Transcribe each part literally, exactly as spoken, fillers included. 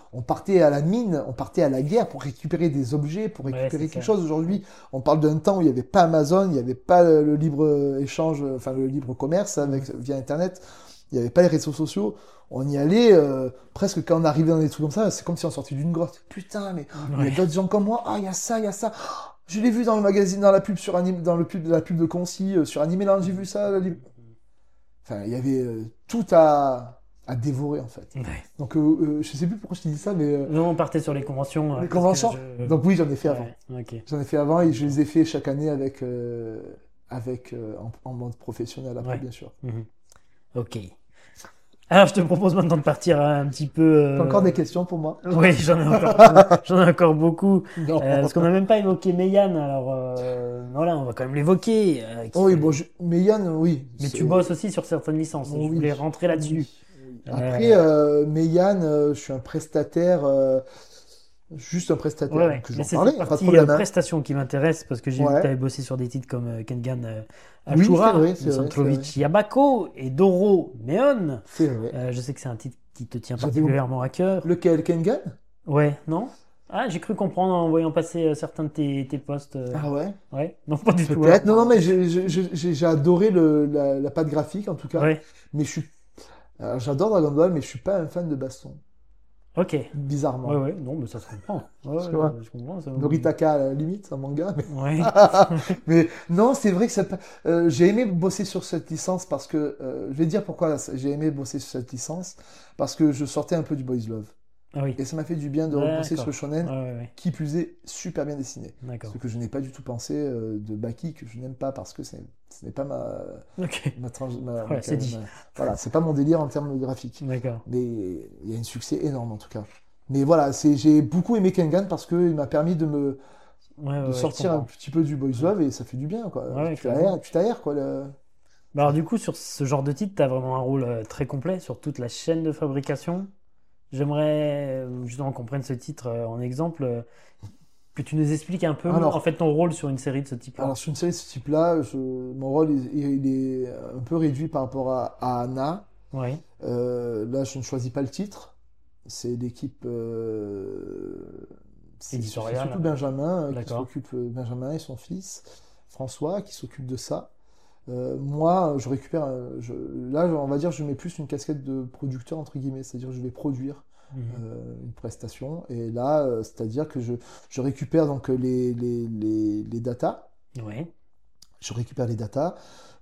on partait à la mine, on partait à la guerre pour récupérer des objets, pour Ouais, récupérer c'est quelque ça. chose. Aujourd'hui, on parle d'un temps où il n'y avait pas Amazon, il n'y avait pas le, le libre échange, enfin le libre commerce avec, Mhm. via Internet, il n'y avait pas les réseaux sociaux. On y allait, euh, presque quand on arrivait dans des trucs comme ça, c'est comme si on sortait d'une grotte. Putain, mais il y a Ouais. d'autres gens comme moi. Ah, il y a ça, il y a ça. Oh, je l'ai vu dans le magazine, dans la pub sur Anim, dans le pub, la pub de Concy, euh, sur Animeland, j'ai vu ça. le livre. Enfin, il y avait euh, tout à, à dévorer en fait. Ouais. Donc, euh, euh, je sais plus pourquoi je te dis ça, mais euh, Nous, on partait sur les conventions euh, les parce que conventions. je. Donc oui, j'en ai fait avant. Ouais, ok. J'en ai fait avant et je Ok. les ai fait chaque année avec, euh, avec euh, en, en mode professionnel après, Ouais. bien sûr. Mhm. Ok. Alors, je te propose maintenant de partir un petit peu. T'as encore des euh, questions pour moi? Oui, j'en ai encore, j'en ai, j'en ai encore beaucoup. Non. Euh, parce qu'on n'a même pas évoqué Meian. Alors, euh, voilà, on va quand même l'évoquer. euh, Oh qui oui, fait- bon, je... mais Yann, oui, Mais tu c'est... bosses aussi sur certaines licences. Bon, Je voulais oui, rentrer là-dessus. oui, oui. Après, Euh, euh, mais Yann, euh, je suis un prestataire, euh, juste un Ouais, prestataire, ouais. donc Mais j'en c'est parlais, cette y a pas de partie euh, problème, hein. prestation qui m'intéresse parce que j'ai vu que tu Ouais, avais bossé sur des titres comme euh, Kengan euh, oui, c'est Ashura, vrai, c'est vrai, c'est vrai, Misantrovich Yabako et Doro Meon. c'est vrai. Euh, je sais que c'est un titre qui te tient J'avais oublié. particulièrement à cœur. Lequel, Kengan? Ouais, non? Ah, j'ai cru comprendre en voyant passer euh, certains de tes, tes posts. euh, Ah ouais? Ouais, non, pas du tout alors. Peut-être. Non, non, mais j'ai j'ai- j'ai- j'ai adoré le, la, la patte graphique, en tout cas. Ouais, Mais je suis... alors, j'adore Dragon Ball, mais je suis pas un fan de baston. ok. Ouais, Bizarrement. ouais, non, mais ça se comprend. Ouais, Tu vois? ouais, je comprends. Ça... Noritaka, à la limite, un manga, mais... Ouais. Mais non, c'est vrai que ça, euh, j'ai aimé bosser sur cette licence parce que, euh, je vais te dire pourquoi j'ai aimé bosser sur cette licence, parce que je sortais un peu du boys love. Ah oui, Et ça m'a fait du bien de rebosser sur le d'accord. shonen, Ouais, ouais, ouais. qui plus est super bien dessiné. Ce D'accord. que je n'ai pas du tout pensé euh, de Baki, que je n'aime pas parce que c'est, ce n'est pas ma, Ok. ma, trans- ma- ma- Voilà, c'est dit. ma- voilà, c'est pas mon délire en termes graphiques. D'accord. Mais il y a un succès énorme en tout cas. Mais voilà, c'est, j'ai beaucoup aimé Kengan parce qu'il m'a permis de me, Ouais, ouais, de ouais, je sortir un comprends. petit peu du boys Ouais, love et ça fait du bien quoi. ouais, ouais, Tu carrément. t'aères, tu t'aères quoi. le- Bah alors du coup, sur ce genre de titre, tu as vraiment un rôle euh, très complet sur toute la chaîne de fabrication. J'aimerais euh, justement qu'on prenne ce titre euh, en exemple, euh, que tu nous expliques un peu en Alors, fait ton rôle sur une série de ce alors type-là. sur une série de ce type-là, je- mon rôle il, il est un peu réduit par rapport à, à Anna. Oui, Euh, là, je ne choisis pas le titre. C'est l'équipe, euh, c'est c'est surtout éditorial, Benjamin euh, qui d'accord. s'occupe, euh, Benjamin et son fils François qui s'occupe de ça. Euh, moi, je récupère, euh, je- là, on va dire, je mets plus une casquette de producteur entre guillemets, c'est-à-dire je vais produire Mhm. euh, une prestation et là, euh, c'est-à-dire que je, je récupère donc les, les, les, les datas, Oui, je récupère les datas,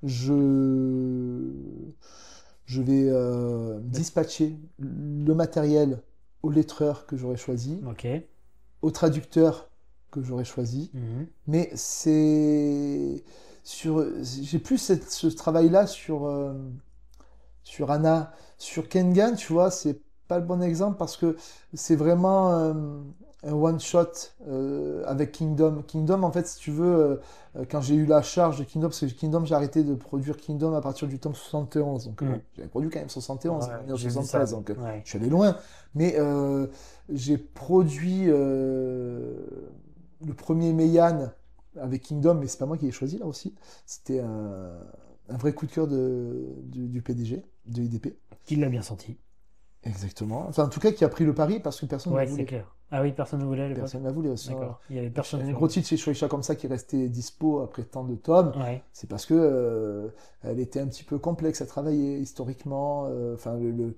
je je vais euh, dispatcher le matériel au lettreur que j'aurais choisi, ok. au traducteur que j'aurais choisi. Mhm. Mais c'est sur, j'ai plus cette- ce travail-là sur euh, sur Anna, sur Kengan, tu vois, c'est pas le bon exemple parce que c'est vraiment euh, un one shot euh, avec Kingdom. Kingdom, en fait, si tu veux, euh, quand j'ai eu la charge de Kingdom, parce que Kingdom, j'ai arrêté de produire Kingdom à partir du tome soixante et onze. Donc, bon, Mhm. j'avais produit quand même soixante et onze, Ouais, en j'ai vu ça. soixante-treize, donc euh, Ouais. je suis allé loin. Mais euh, j'ai produit euh, le premier Meian avec Kingdom, mais c'est pas moi qui l'ai choisi là aussi. C'était un, un vrai coup de cœur de, du, du P D G, de I D P. Qui l'a bien senti. Exactement. Enfin, en tout cas, qui a pris le pari parce que personne ne Ouais, la c'est voulait. clair. Ah oui, personne ne voulait à l'époque. Personne ne la voulait. Sur, D'accord. Il y avait personne un sur. gros titre chez Shueisha comme ça qui restait dispo après tant de tomes, Ouais. c'est parce que euh, elle était un petit peu complexe à travailler historiquement. euh, Enfin, le, le-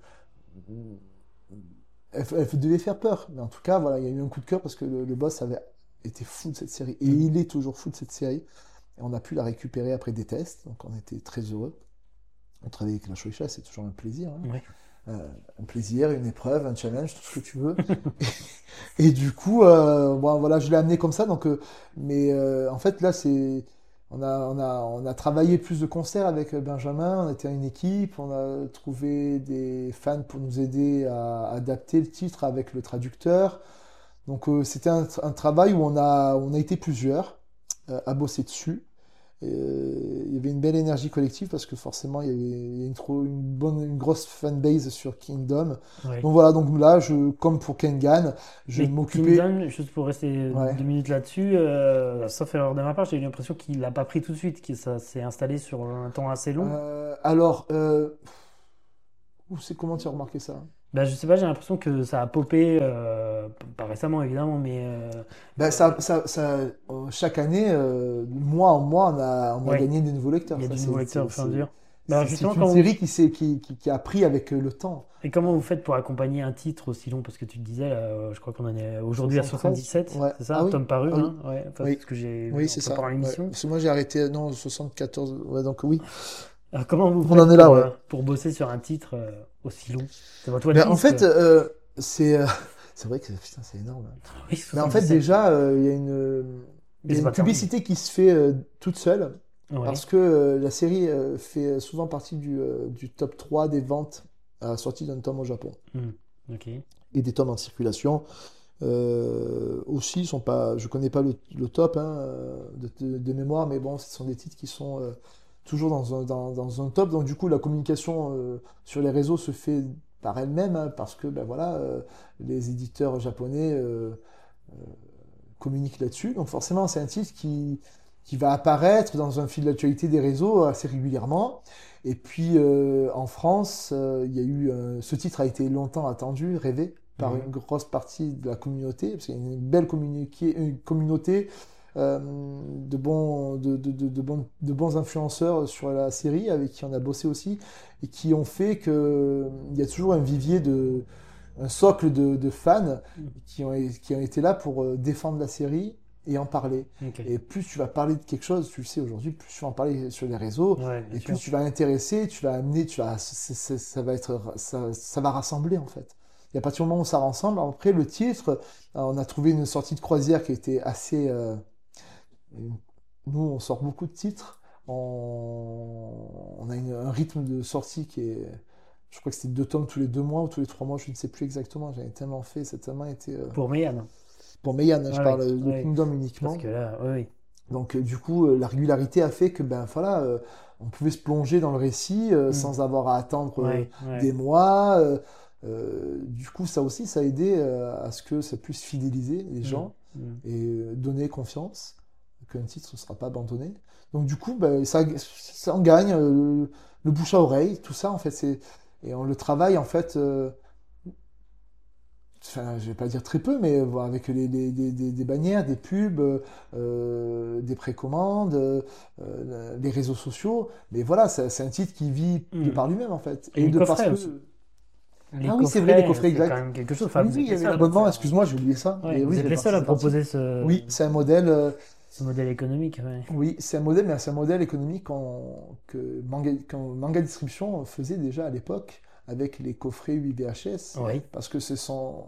elle, elle devait faire peur. Mais en tout cas, voilà, il y a eu un coup de cœur parce que le, le boss avait été fou de cette série. Et Mhm. il est toujours fou de cette série. Et on a pu la récupérer après des tests. Donc on était très heureux. On travaille avec la Shueisha, c'est toujours un plaisir, hein. Ouais. Euh, un plaisir, une épreuve, un challenge, tout ce que tu veux. Et, et du coup, euh, bon, voilà, je l'ai amené comme ça. Donc, euh, mais euh, en fait, là, c'est, on a, on a, on a travaillé plus de concerts avec Benjamin. On était une équipe. On a trouvé des fans pour nous aider à adapter le titre avec le traducteur. Donc, euh, c'était un, un travail où on a, on a été plusieurs euh, à bosser dessus. Et, euh, il y avait une belle énergie collective parce que forcément il y avait il y a une, trop, une bonne, une grosse fanbase sur Kingdom. Ouais. Donc voilà, donc là, je, comme pour Kengan, je Mais m'occupais. Kingdom, juste pour rester Ouais. deux minutes là-dessus, euh, sauf erreur de ma part, j'ai eu l'impression qu'il l'a pas pris tout de suite, que ça s'est installé sur un temps assez long. Euh, alors, euh, où c'est comment tu as remarqué ça? Bah, je sais pas, j'ai l'impression que ça a popé, euh, pas récemment évidemment, mais euh, Ben, ça, ça, ça, euh, chaque année, euh, mois en mois, on a, on a ouais, gagné des nouveaux il lecteurs. y a Ça, du c'est, nouveau lecteur au c'est, fur et à c'est, mesure. Bah, alors c'est- justement, c'est une quand vous, série qui, s'est, qui, qui, qui a pris avec euh, le temps. et comment vous faites pour accompagner un titre aussi long? Parce que tu te disais, là, euh, je crois qu'on en est aujourd'hui à soixante-treize? soixante-dix-sept, Ouais. c'est Ah ça, oui. tome paru, Ah oui. hein? Ouais, enfin, c'est Oui. ce que j'ai vu Oui, en c'est ça. préparant Ouais. l'émission. Parce que moi, j'ai arrêté, non, soixante-quatorze. Ouais, donc oui. Alors, comment vous On en faites est là, pour, ouais. euh, pour bosser sur un titre euh, aussi long? C'est votre One Ben, en Piece, fait, quoi. euh, c'est, euh, c'est vrai que putain, c'est énorme, hein. Oui, Mais en fait, soixante-dix-sept. déjà, euh, il y a une, il Mais y a c'est une pas terminé. publicité qui se fait euh, toute seule. Ouais. Parce que euh, la série euh, fait souvent partie du, euh, du top trois des ventes à la sortie d'un tome au Japon. Hmm. Ok. Et des tomes en circulation. Euh, aussi, sont pas, je connais pas le, le top hein, euh, de, de- de mémoire, mais bon, ce sont des titres qui sont euh, toujours dans un, dans, dans un top. Donc du coup, la communication euh, sur les réseaux se fait par elle-même, hein, parce que ben, voilà, euh, les éditeurs japonais euh, communiquent là-dessus. Donc forcément, c'est un titre qui, qui va apparaître dans un fil d'actualité des réseaux assez régulièrement. Et puis euh, en France, euh, il y a eu euh, ce titre a été longtemps attendu, rêvé par Mhm. une grosse partie de la communauté, parce qu'il y a une belle communiqué- une communauté euh, de, bons, de, de, de, de bons, de bons influenceurs sur la série, avec qui on a bossé aussi, et qui ont fait que il y a toujours un vivier de, un socle de, de fans qui ont, qui ont été là pour euh, défendre la série et en parler. Ok. Et plus tu vas parler de quelque chose, tu le sais aujourd'hui, plus tu vas en parler sur les réseaux, Ouais, bien et plus sûr. tu vas intéresser, tu vas amener, tu vas, c'est- c'est- ça va être, ça, ça va rassembler en fait. Et à partir du moment où ça rassemble, après le titre, euh, on a trouvé une sortie de croisière qui était assez. euh, nous, on sort beaucoup de titres. On, on a une- un rythme de sortie qui est. Je crois que c'était deux tomes tous les deux mois ou tous les trois mois, je ne sais plus exactement. J'avais tellement fait, ça a tellement été. euh, Pour Meian. Pour Meian, hein, je Ouais, ouais, parle de ouais. Kingdom Parce uniquement. que là, oui, oui. Donc, euh, du coup, euh, la régularité a fait que, ben voilà, euh, on pouvait se plonger dans le récit euh, Hmm. sans avoir à attendre euh, Ouais, ouais. des mois. euh, euh, du coup, ça aussi, ça a aidé euh, à ce que ça puisse fidéliser les Hmm. gens Hmm. et euh, donner confiance qu'un titre ne sera pas abandonné. Donc, du coup, ben, ça, ça en gagne, euh, le bouche à oreille, tout ça, en fait, c'est. Et on le travaille, en fait. euh, Enfin, je vais pas dire très peu, mais euh, voilà, avec les, les- des, des- des bannières, des pubs, euh, des précommandes, euh, les réseaux sociaux. Mais voilà, c'est c'est un titre qui vit de Hmm. par lui-même en fait. Et Et les de parce coffrets que. aussi. Les Ah oui, c'est vrai, les coffrets, coffrets, c'est quand exact. même quelque chose. Enfin, Oui, vous oui, êtes il y les avait seuls à l'abonnement, faire. excuse-moi, j'ai oublié ça. Ouais, Et vous oui, êtes j'ai les parti, seuls à c'est parti. proposer ce, Oui, c'est un modèle. euh, ce modèle économique. Ouais. oui, c'est un modèle, mais c'est un modèle économique qu'on- que Manga, qu'un Manga Distribution faisait déjà à l'époque avec les coffrets huit V H S, Oui. parce que ce sont.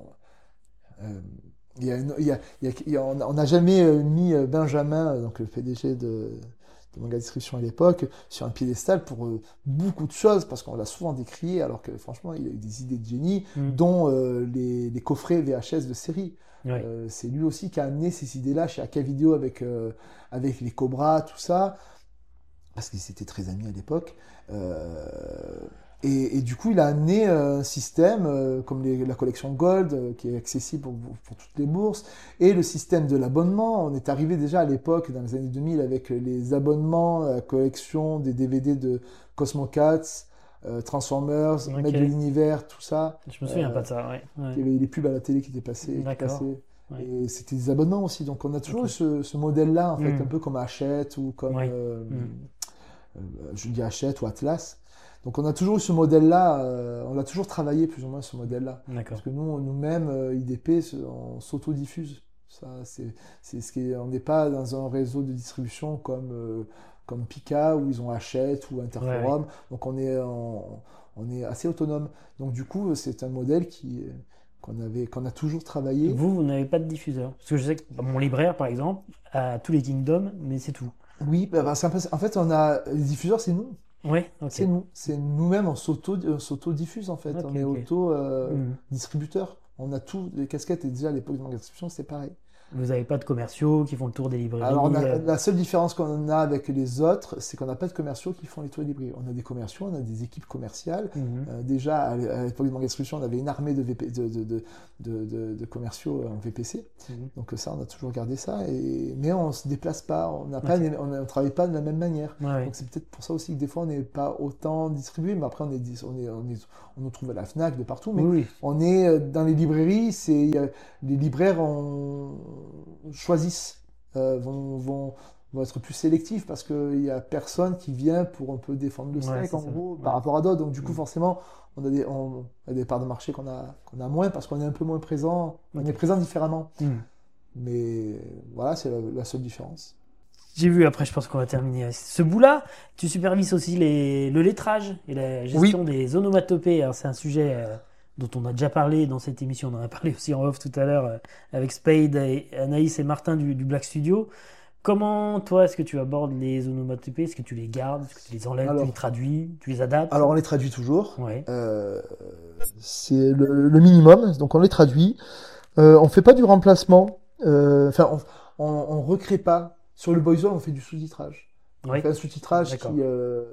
Euh, il y a une- il y a- il y a- il y a- on n'a jamais euh, mis euh, Benjamin, euh, donc le P D G de, de Manga Distribution à l'époque, sur un piédestal pour euh, beaucoup de choses, parce qu'on l'a souvent décrié, alors que franchement, il a eu des idées de génie, Hmm. dont euh, les, les coffrets V H S de série. Ouais. Euh, c'est lui aussi qui a amené ces idées-là chez Aka Video avec, euh, avec les Cobras, tout ça, parce qu'ils étaient très amis à l'époque. Euh, et, et du coup, il a amené euh, un système euh, comme les- la collection Gold, euh, qui est accessible pour, pour toutes les bourses, et le système de l'abonnement. On est arrivé déjà à l'époque, dans les années deux mille, avec les abonnements à la collection des D V D de Cosmo Cats, euh, Transformers, Ok. Maître de l'Univers, tout ça. Je me souviens Euh, pas de ça. Ouais. Ouais. il y avait les pubs à la télé qui étaient passées. Qui D'accord. passaient. Ouais. Et c'était des abonnements aussi. Donc on a toujours Ok. eu ce, ce modèle-là, en fait, Hmm. un peu comme Hachette ou comme. Ouais. euh, Hmm. euh, je dis Hachette ou Atlas. Donc on a toujours eu ce modèle-là, euh, on a toujours travaillé plus ou moins ce modèle-là. D'accord. Parce que nous, nous-mêmes, euh, I D P, se- on s'autodiffuse. Ça, c'est, c'est ce qui est- on n'est pas dans un réseau de distribution comme, euh, comme Pika, où ils ont Hachette ou Interforum. Donc on est, en- on est assez autonome. Donc du coup, c'est un modèle qui, qu'on avait, qu'on a toujours travaillé. Vous, vous n'avez pas de diffuseur. Parce que je sais que mon libraire, par exemple, a tous les Kingdoms, mais c'est tout. Oui, bah, bah, c'est un peu- en fait, on a les diffuseurs, c'est nous. Ouais, ok. C'est nous, c'est nous-mêmes, on s'auto, on s'auto-diffuse en fait, Ok, on est ok. auto-distributeur. Mhm. On a tout, les casquettes, et déjà à l'époque de Manga Distribution, c'était pareil. Vous n'avez pas de commerciaux qui font le tour des librairies? Alors, on a, euh, la seule différence qu'on a avec les autres, c'est qu'on n'a pas de commerciaux qui font les tours des librairies. On a des commerciaux, on a des équipes commerciales. mhm. Euh, déjà, à l'é- à l'époque de Manga Distribution, on avait une armée de, V P de, de, de, de, de- de commerciaux en V P C. Mhm. Donc ça, on a toujours gardé ça. Et... Mais on ne se déplace pas, on n'a pas, Ok. les- on ne travaille pas de la même manière. Ouais, ouais. Donc c'est peut-être pour ça aussi que des fois, on n'est pas autant distribué. Mais après, on, est, dis- on, est, on, est, on nous trouve à la FNAC, de partout. Mais Oui, oui. on est euh, dans les librairies, c'est, il y a- les libraires on, choisissent, euh, vont, vont, vont être plus sélectifs parce qu'il n'y a personne qui vient pour un peu défendre le Ouais, steak, c'est en ça. gros, Ouais. par rapport à d'autres. Donc, du coup, Mm. forcément, on a des, on, on a des parts de marché qu'on a, qu'on a moins parce qu'on est un peu moins présent. On Ok. est présent différemment. Mm. Mais voilà, c'est la, la seule différence. J'ai vu, après, je pense qu'on va terminer avec ce bout-là. Tu supervises aussi les, le lettrage et la gestion des onomatopées. Alors, c'est un sujet euh, dont on a déjà parlé dans cette émission. On en a parlé aussi en off tout à l'heure euh, avec Spade, et Anaïs et Martin du, du Black Studio. Comment, toi, est-ce que tu abordes les onomatopées? Est-ce que tu les gardes? Est-ce que tu les enlèves? Alors- tu les traduis? Tu les adaptes? Alors, on les traduit toujours. Ouais. Euh, c'est le, le minimum, donc on les traduit. Euh, on fait pas du remplacement. euh, Enfin, on, on, on recrée pas. Sur le voice-over, on fait du sous-titrage. On Oui. fait un sous-titrage D'accord. qui, euh,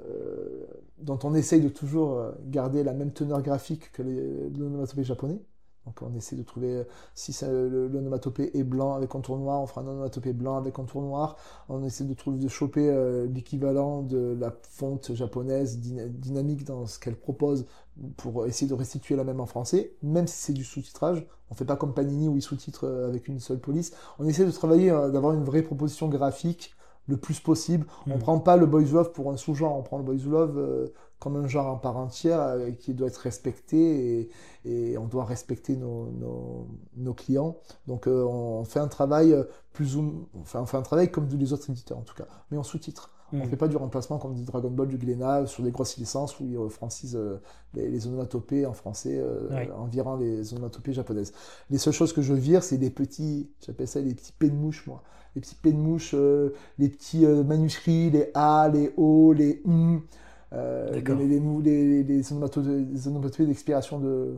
dont on essaye de toujours euh, garder la même teneur graphique que les- l'onomatopée japonais. Donc on essaie de trouver, euh, si ça- le- l'onomatopée est blanc avec contour noir, on fera un onomatopée blanc avec contour noir. On essaie de trouver, de choper euh, l'équivalent de la fonte japonaise dyna- dynamique dans ce qu'elle propose pour essayer de restituer la même en français, même si c'est du sous-titrage. On fait pas comme Panini où ils sous-titrent euh, avec une seule police. On essaie de travailler, euh, d'avoir une vraie proposition graphique le plus possible. On Mm. prend pas le boys love pour un sous-genre, on prend le boys love euh, comme un genre en part entière euh, qui doit être respecté et, et on doit respecter nos, nos, nos clients. Donc euh, on fait un travail euh, plus ou enfin on fait un travail comme les autres éditeurs en tout cas, mais on sous-titre. Mm. On fait pas du remplacement comme du Dragon Ball, du Glénat sur des grosses licences où ils euh, francisent euh, les, les onomatopées en français euh, Oui. en virant les onomatopées japonaises. Les seules choses que je vire, c'est les petits, j'appelle ça les petits P de mouche moi. Les petits P de mouche, euh, les petits euh, manuscrits, les A, les O, les M, euh, D'accord. les, les, les, les, les onomatopées, les onomatopées d'expiration de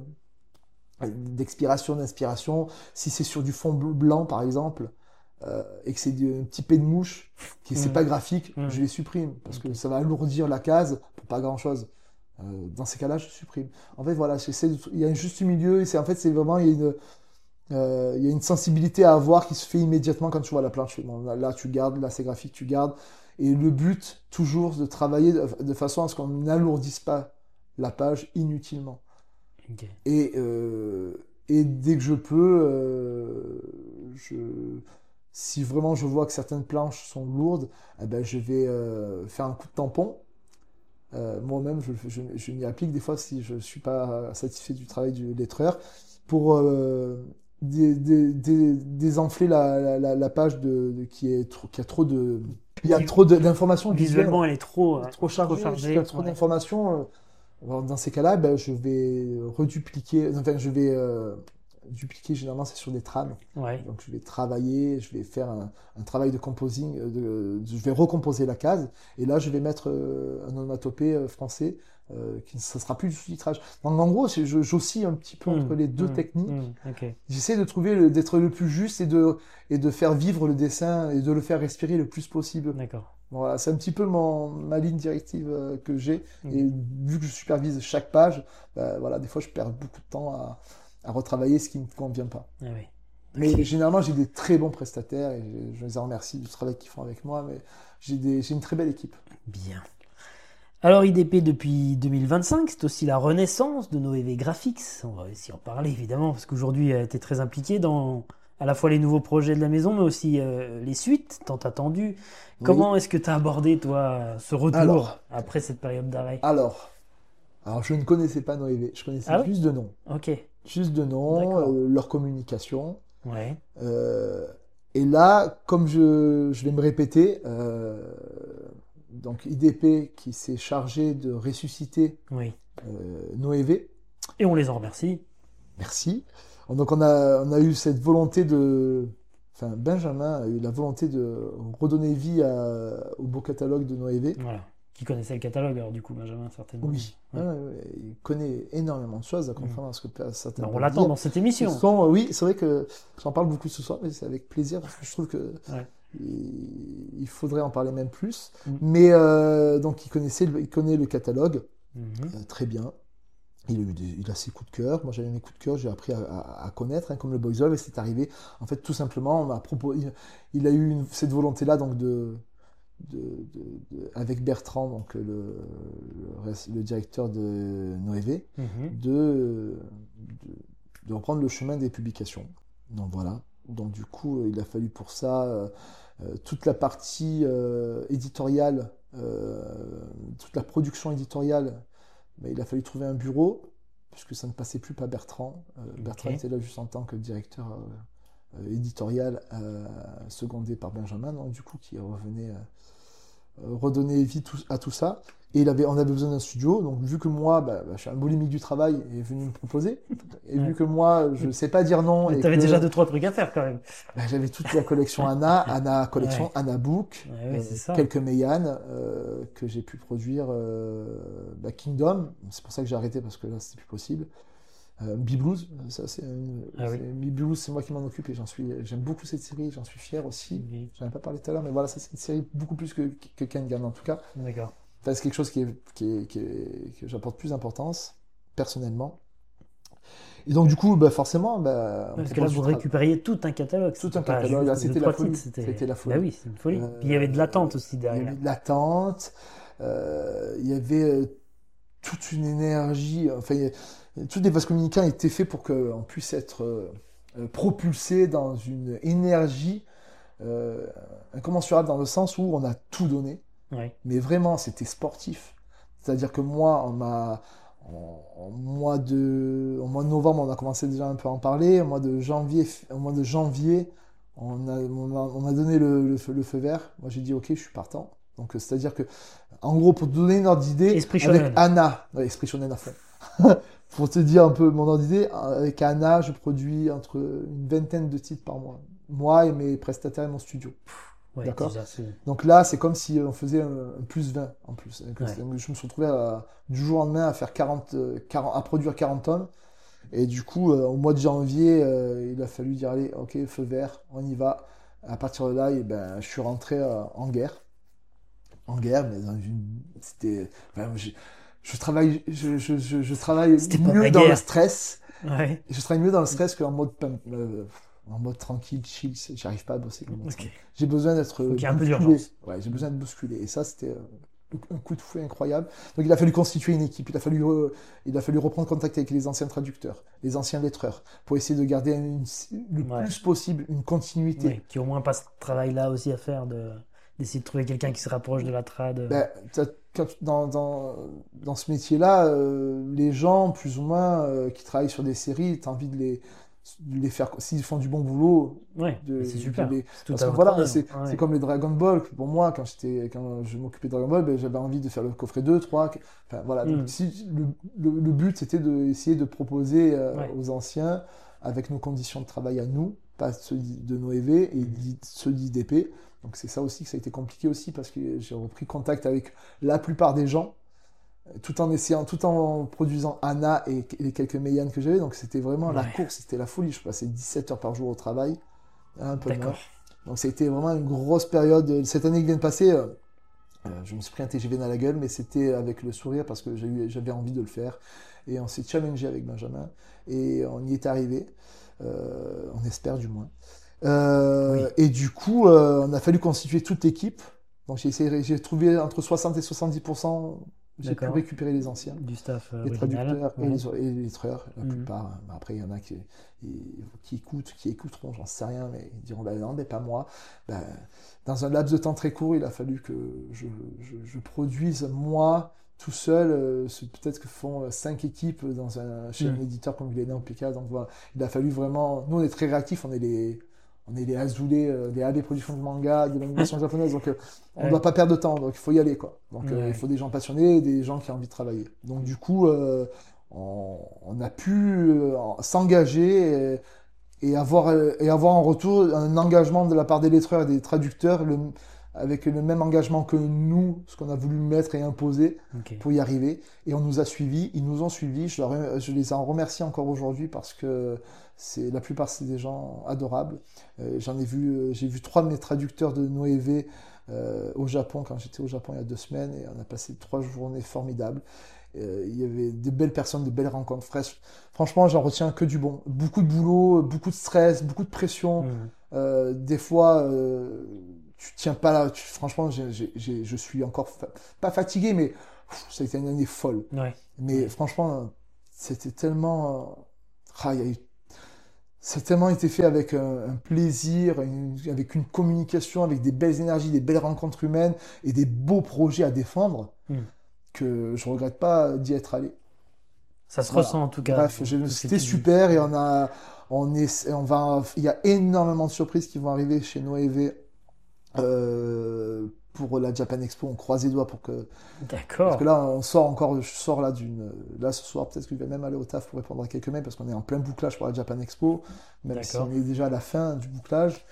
d'expiration, d'inspiration. Si c'est sur du fond bleu- blanc par exemple, euh, et que c'est du- un petit P de mouche, qui c'est Mm. pas graphique, Mm. je les supprime parce que Ok. ça va alourdir la case pour pas grand chose. Euh, dans ces cas-là, je supprime. En fait, voilà, j'essaie de- il y a un juste milieu et c'est en fait c'est vraiment il y a une euh, il y a une sensibilité à avoir qui se fait immédiatement quand tu vois la planche. Bon, là, là, tu gardes, là c'est graphique, tu gardes. Et le but, toujours, de travailler de, de façon à ce qu'on n'alourdisse pas la page inutilement. Ok. Et, euh, et dès que je peux, euh, je, si vraiment je vois que certaines planches sont lourdes, eh ben, je vais euh, faire un coup de tampon. Euh, moi-même, je, je, je m'y applique des fois si je ne suis pas satisfait du travail du lettreur pour euh, dé, dé, dé, désenfler la, la, la page de, de, qui, est trop, qui a trop de... Il y a trop de- d'informations visuelles, Visuellement, elle est trop, euh, trop chargée, trop chargée. il y a trop Ouais. d'informations. euh, alors, dans ces cas-là, ben, je vais redupliquer, enfin, je vais euh, dupliquer, généralement, c'est sur des trames. Ouais. Donc, je vais travailler, je vais faire un, un travail de composing, euh, de, de- je vais recomposer la case, et là, je vais mettre euh, un onomatopée euh, français, euh, qui ne ça sera plus du sous-titrage. Donc, en gros, je- je- j'oscille un petit peu entre Mm. les deux Mm. techniques. Mm. Ok. J'essaie de trouver, le- d'être le plus juste et de, et de faire vivre le dessin et de le faire respirer le plus possible. D'accord. Voilà, c'est un petit peu mon, ma ligne directive euh, que j'ai. Ok. Et vu que je supervise chaque page, bah, voilà, des fois je perds beaucoup de temps à, à retravailler ce qui ne me convient pas. Ah oui. Mais Ok. généralement, j'ai des très bons prestataires et je, je les en remercie du travail qu'ils font avec moi. Mais j'ai des, j'ai une très belle équipe. Bien. Alors, I D P depuis deux mille vingt-cinq, c'est aussi la renaissance de nos E V Graphics. On va aussi en parler évidemment, parce qu'aujourd'hui, tu es très impliqué dans à la fois les nouveaux projets de la maison, mais aussi euh, les suites tant attendues. Oui. Comment est-ce que tu as abordé, toi, ce retour Alors. après cette période d'arrêt? Alors, alors, je ne connaissais pas Noévé, je connaissais Ah ouais? juste de nom. Ok. Juste de nom, D'accord. euh, leur communication. Ouais. Euh, et là, comme je, je vais me répéter, euh, donc I D P qui s'est chargé de ressusciter Oui. euh, Noévé, Et on les en remercie. merci. Donc on a, on a eu cette volonté de... Enfin, Benjamin a eu la volonté de redonner vie à- au beau catalogue de Noévé. Voilà. Qui connaissait le catalogue, alors du coup, Benjamin, certainement. Oui, Ouais. ouais, ouais, il connaît énormément de choses, contrairement à ce que certains Ben, on peuvent l'attend dire. dans cette émission. Ce sont- oui, c'est vrai que j'en parle beaucoup ce soir, mais c'est avec plaisir parce que je trouve que Ouais. il il faudrait en parler même plus. Mm. Mais euh, donc il connaissait, le- il connaît le catalogue Mhm. euh, très bien. Il a, eu des- il a ses coups de cœur. Moi, j'avais mes coups de cœur. J'ai appris à, à- à connaître, hein, comme le Boys Love, et c'est arrivé. En fait, tout simplement, on m'a proposé. Il, il a eu une- cette volonté-là, donc de, de, de- de- avec Bertrand, donc le, le, res- le directeur de Noévé, Mhm. de, de, de reprendre le chemin des publications. Donc voilà. Donc du coup, euh, il a fallu pour ça euh, euh, toute la partie euh, éditoriale, euh, toute la production éditoriale. Mais il a fallu trouver un bureau puisque ça ne passait plus par Bertrand. Euh, Bertrand Ok. était là juste en tant que directeur euh, euh, éditorial, euh, secondé par Benjamin, donc du coup qui revenait euh, euh, redonner vie tout- à tout ça. Et il avait, on avait besoin d'un studio, donc vu que moi, bah, bah, je suis un boulimique du travail, il est venu me proposer. Et Ouais. vu que moi, je ne sais pas dire non, Mais et t'avais que déjà deux, trois trucs à faire quand même. bah, j'avais toute la collection Anna, Anna collection, Ouais. Anna Book, Ouais, ouais, euh, c'est ça. quelques Meian euh, que j'ai pu produire, euh, bah, Kingdom, c'est pour ça que j'ai arrêté parce que là c'était plus possible. Euh, Blues, ça c'est une- Ah oui. c'est- Blues, c'est moi qui m'en occupe et j'en suis, j'aime beaucoup cette série, j'en suis fier aussi. Oui. J'en ai pas parlé tout à l'heure, mais voilà, ça c'est une série beaucoup plus que, que Kengan en tout cas. D'accord. Enfin, c'est quelque chose qui est, qui est- qui est- que j'apporte plus d'importance personnellement. Et donc du coup, bah, forcément, bah, on Parce que là, propose vous du tra- récupériez tout un catalogue. Tout C'était un pas catalogue. juste Ah, deux, c'était trois la folie. titres, c'était- C'était la folie. Bah oui, c'est une folie. Euh, Puis il y avait de l'attente aussi Il y avait derrière. de l'attente, euh, il y avait euh, toute une énergie, enfin, il y a- tous les vases communicants étaient faits pour qu'on puisse être euh, euh, propulsé dans une énergie euh, incommensurable dans le sens où on a tout donné, Ouais. mais vraiment c'était sportif. C'est-à-dire que moi, on m'a, en, en mois de, au mois de novembre, on a commencé déjà un peu à en parler. Au mois de janvier, au mois de janvier, on a, on a, on a donné le, le feu, le feu vert. Moi, j'ai dit OK, je suis partant. Donc, euh, c'est-à-dire que, en gros, pour te donner une ordre d'idée, Esprit avec shonen. Anna, ouais, esprit shonen à fond. Pour te dire un peu mon ordre d'idée, avec Anna, je produis entre une vingtaine de titres par mois. Moi et mes prestataires et mon studio. Ouais, D'accord. déjà, c'est- Donc là, c'est comme si on faisait un, un plus vingt en plus. Donc, Ouais. c'est- Je me suis retrouvé à- du jour au lendemain à faire quarante, euh, quarante, à produire quarante tomes. Et du coup, euh, au mois de janvier, euh, il a fallu dire allez, ok, feu vert, on y va. À partir de là, et ben, je suis rentré euh, en guerre. En guerre, mais dans une, c'était, enfin, je, je travaille, je, je, je, je travaille C'était pas mieux la dans le guerre. stress. Ouais. Je travaille mieux dans le stress qu'en mode, pump, euh, en mode tranquille, chill. c'est- J'arrive pas à bosser comme ça. Ok. J'ai besoin d'être Faut qu'il y ait un peu bousculé. d'urgence. Ouais, j'ai besoin de bousculer. Et ça, c'était euh, un coup de fouet incroyable. Donc, il a fallu constituer une équipe. Il a fallu, re- il a fallu reprendre contact avec les anciens traducteurs, les anciens lettreurs, pour essayer de garder une- le Ouais. plus possible une continuité. Ouais, qui au moins pas ce travail-là aussi à faire de d'essayer de trouver quelqu'un qui se rapproche de la trad. Ben, t'as- quand- dans, dans, dans ce métier-là, euh, les gens, plus ou moins, euh, qui travaillent sur des séries, tu as envie de les, de les faire. S'ils font du bon boulot, Ouais, de- mais c'est super. de les- C'est tout Parce à que votre voilà, honneur. c'est Ouais. c'est comme les Dragon Ball. Pour moi, quand, j'étais, quand je m'occupais de Dragon Ball, ben, j'avais envie de faire le coffret deux, trois. Enfin, voilà. Donc, Mm. si, le, le, le but, c'était d'essayer de proposer euh, Ouais. aux anciens, avec nos conditions de travail à nous, pas ceux de Noévé et d'I- ceux d'I D P. Donc, c'est ça aussi que ça a été compliqué aussi, parce que j'ai repris contact avec la plupart des gens, tout en essayant, tout en produisant Anna et les quelques Meian que j'avais. Donc, c'était vraiment la Ouais. course, c'était la folie. Je passais dix-sept heures par jour au travail, un peu moins. D'accord. Donc ça a été vraiment une grosse période. Cette année qui vient de passer, euh, euh, je me suis pris un T G V dans la gueule, mais c'était avec le sourire parce que j'ai eu- j'avais envie de le faire. Et on s'est challengé avec Benjamin et on y est arrivé. Euh, on espère du moins. Euh, Et du coup, euh, on a fallu constituer toute l'équipe. Donc j'ai essayé, j'ai trouvé entre soixante et soixante-dix pour cent. J'ai pu D'accord. récupérer les anciens. Du staff euh, Les original. traducteurs et Ouais. les, et les lettreurs, la Mhm. plupart. hein. Mais après, il y en a qui, qui écoutent, qui écouteront, j'en sais rien, mais ils diront, ben non, mais pas moi. Ben, dans un laps de temps très court, il a fallu que je, je, je produise, moi, tout seul, euh, ce- peut-être que font euh, cinq équipes dans un, chez Mhm. un éditeur comme Glénat ou P K. Donc voilà, il a fallu vraiment... Nous, on est très réactifs, on est les... On est les Azoulés, euh, les A B Productions de manga, de l'animation japonaise, donc euh, on ne Ouais. doit pas perdre de temps, donc il faut y aller, quoi. Donc euh, Ouais. il faut des gens passionnés, des gens qui ont envie de travailler. Donc du coup, euh, on, on a pu euh, s'engager et, et avoir, euh, et avoir en retour un engagement de la part des lettreurs et des traducteurs, le, avec le même engagement que nous, ce qu'on a voulu mettre et imposer Okay. pour y arriver. Et on nous a suivis, ils nous ont suivis. Je, leur, je les en remercie encore aujourd'hui parce que c'est, la plupart, c'est des gens adorables. Euh, j'en ai vu, euh, j'ai vu trois de mes traducteurs de Noévé euh, au Japon, quand j'étais au Japon il y a deux semaines, et on a passé trois journées formidables. Euh, il y avait des belles personnes, des belles rencontres fraîches. Franchement, j'en retiens que du bon. Beaucoup de boulot, beaucoup de stress, beaucoup de pression. Mmh. Euh, des fois, euh, tu tiens pas là. Tu, franchement, j'ai, j'ai, j'ai, je suis encore fa- pas fatigué, mais pff, ça a été une année folle. Ouais. Mais Ouais. franchement, c'était tellement, euh, ah, il y a eu- ça a tellement été fait avec un, un plaisir, une- avec une communication, avec des belles énergies, des belles rencontres humaines et des beaux projets à défendre Mmh. que je regrette pas d'y être allé. Ça se Voilà. ressent en tout cas. Bref, dans j'ai- tout ce que c'était tu dis. super et on a, on est, on va, il y a énormément de surprises qui vont arriver chez Noévé euh, pour la Japan Expo. On croise les doigts pour que, parce D'accord. que là, on sort encore, je sors là d'une, là ce soir, peut-être que je vais même aller au taf pour répondre à quelques mails parce qu'on est en plein bouclage pour la Japan Expo, même si D'accord. on est déjà à la fin du bouclage.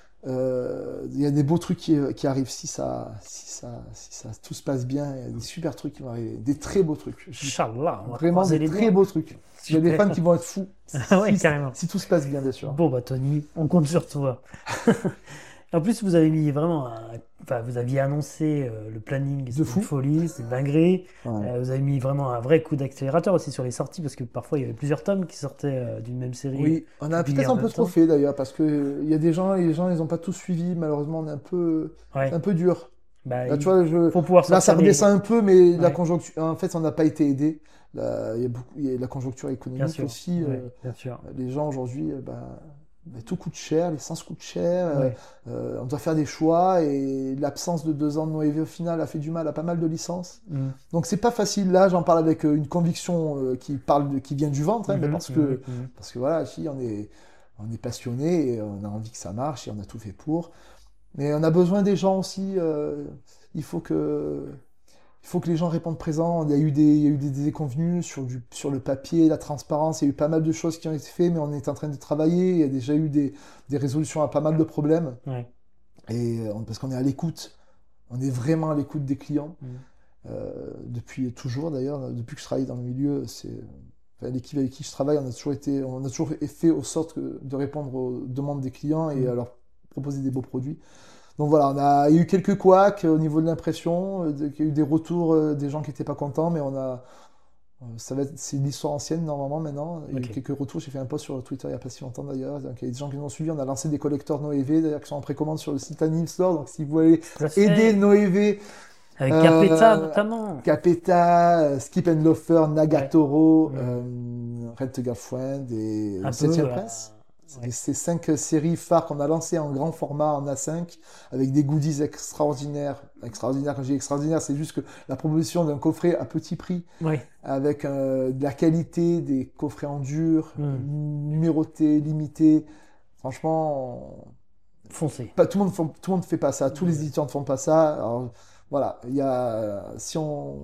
Euh, Il y a des beaux trucs qui, qui arrivent si ça, si ça, si ça, tout se passe bien. Il y a des super trucs qui vont arriver, des très beaux trucs. Je dis Inch'Allah, on va Vraiment croiser des les très doigts. beaux trucs. Il y a des Super. fans qui vont être fous. Ah ouais, si, carrément. si tout se passe bien, bien sûr. Bon, bah, Tony, on compte sur toi. En plus, vous avez mis vraiment un... Enfin, vous aviez annoncé euh, le planning, c'était fou. une folie, c'est une dinguerie. Ouais. Euh, vous avez mis vraiment un vrai coup d'accélérateur aussi sur les sorties, parce que parfois, il y avait plusieurs tomes qui sortaient euh, d'une même série. Oui, on a publiés peut-être en un peu même trop temps. fait d'ailleurs, parce que il y a des gens, les gens, ils n'ont pas tous suivi. Malheureusement, on est un peu, Ouais. un peu dur. Bah, Là, il tu vois, je, faut pouvoir là, ça sortir des- redescend un peu, mais la Ouais. conjoncture, en fait, on n'a pas été aidé. Là, il y a beaucoup, il y a la conjoncture Bien économique sûr. aussi. Ouais, euh, bien sûr. les gens aujourd'hui, euh, ben, ben, tout coûte cher, l'essence coûte cher. euh, Ouais. euh, on doit faire des choix et l'absence de deux ans de Noévé au final a fait du mal à pas mal de licences. Mm. Donc c'est pas facile. Là, j'en parle avec euh, une conviction euh, qui parle, de- qui vient du ventre, hein, mais Mhm, parce que, mhm, mhm. parce que voilà, si on est, on est passionné et on a envie que ça marche et on a tout fait pour. Mais on a besoin des gens aussi. euh, il faut que, il faut que les gens répondent présents. Il y a eu des, il y a eu des déconvenues sur du, sur le papier, la transparence. Il y a eu pas mal de choses qui ont été faites, mais on est en train de travailler. Il y a déjà eu des, des résolutions à pas mal de problèmes. Ouais. Et euh, parce qu'on est à l'écoute. On est vraiment à l'écoute des clients. Mhm. Euh, depuis toujours d'ailleurs, depuis que je travaille dans le milieu, c'est enfin, l'équipe avec qui je travaille, on a toujours été, on a toujours fait aux sortes que- de répondre aux demandes des clients et Mhm. à leur proposer des beaux produits. Donc voilà, on a il y a eu quelques couacs au niveau de l'impression, euh, de- il y a eu des retours euh, des gens qui n'étaient pas contents, mais on a, euh, ça va être, c'est une histoire ancienne normalement maintenant. Il y a Ok. eu quelques retours, j'ai fait un post sur Twitter il n'y a pas si longtemps d'ailleurs. Donc il y a des gens qui nous ont suivis, on a lancé des collecteurs Noévé d'ailleurs qui sont en précommande sur le site Anime Store. Donc si vous voulez Tout à fait. aider Noévé, Avec Euh, Capeta notamment. Capeta, euh, Skip and Loafer, Nagatoro, Ouais. euh, Red to Girlfriend et Un Le peu, Septième euh, Prince. C'est ouais. ces cinq séries phares qu'on a lancées en grand format en A cinq avec des goodies extraordinaires. Extraordinaires, quand je dis extraordinaire, c'est juste que la proposition d'un coffret à petit prix Ouais. avec euh, de la qualité, des coffrets en dur, Mm. numérotés, limités. Franchement, Foncé. pas, tout le monde font- tout le monde ne fait pas ça, tous les Ouais. éditeurs ne font pas ça. Alors, voilà, il y a, si on,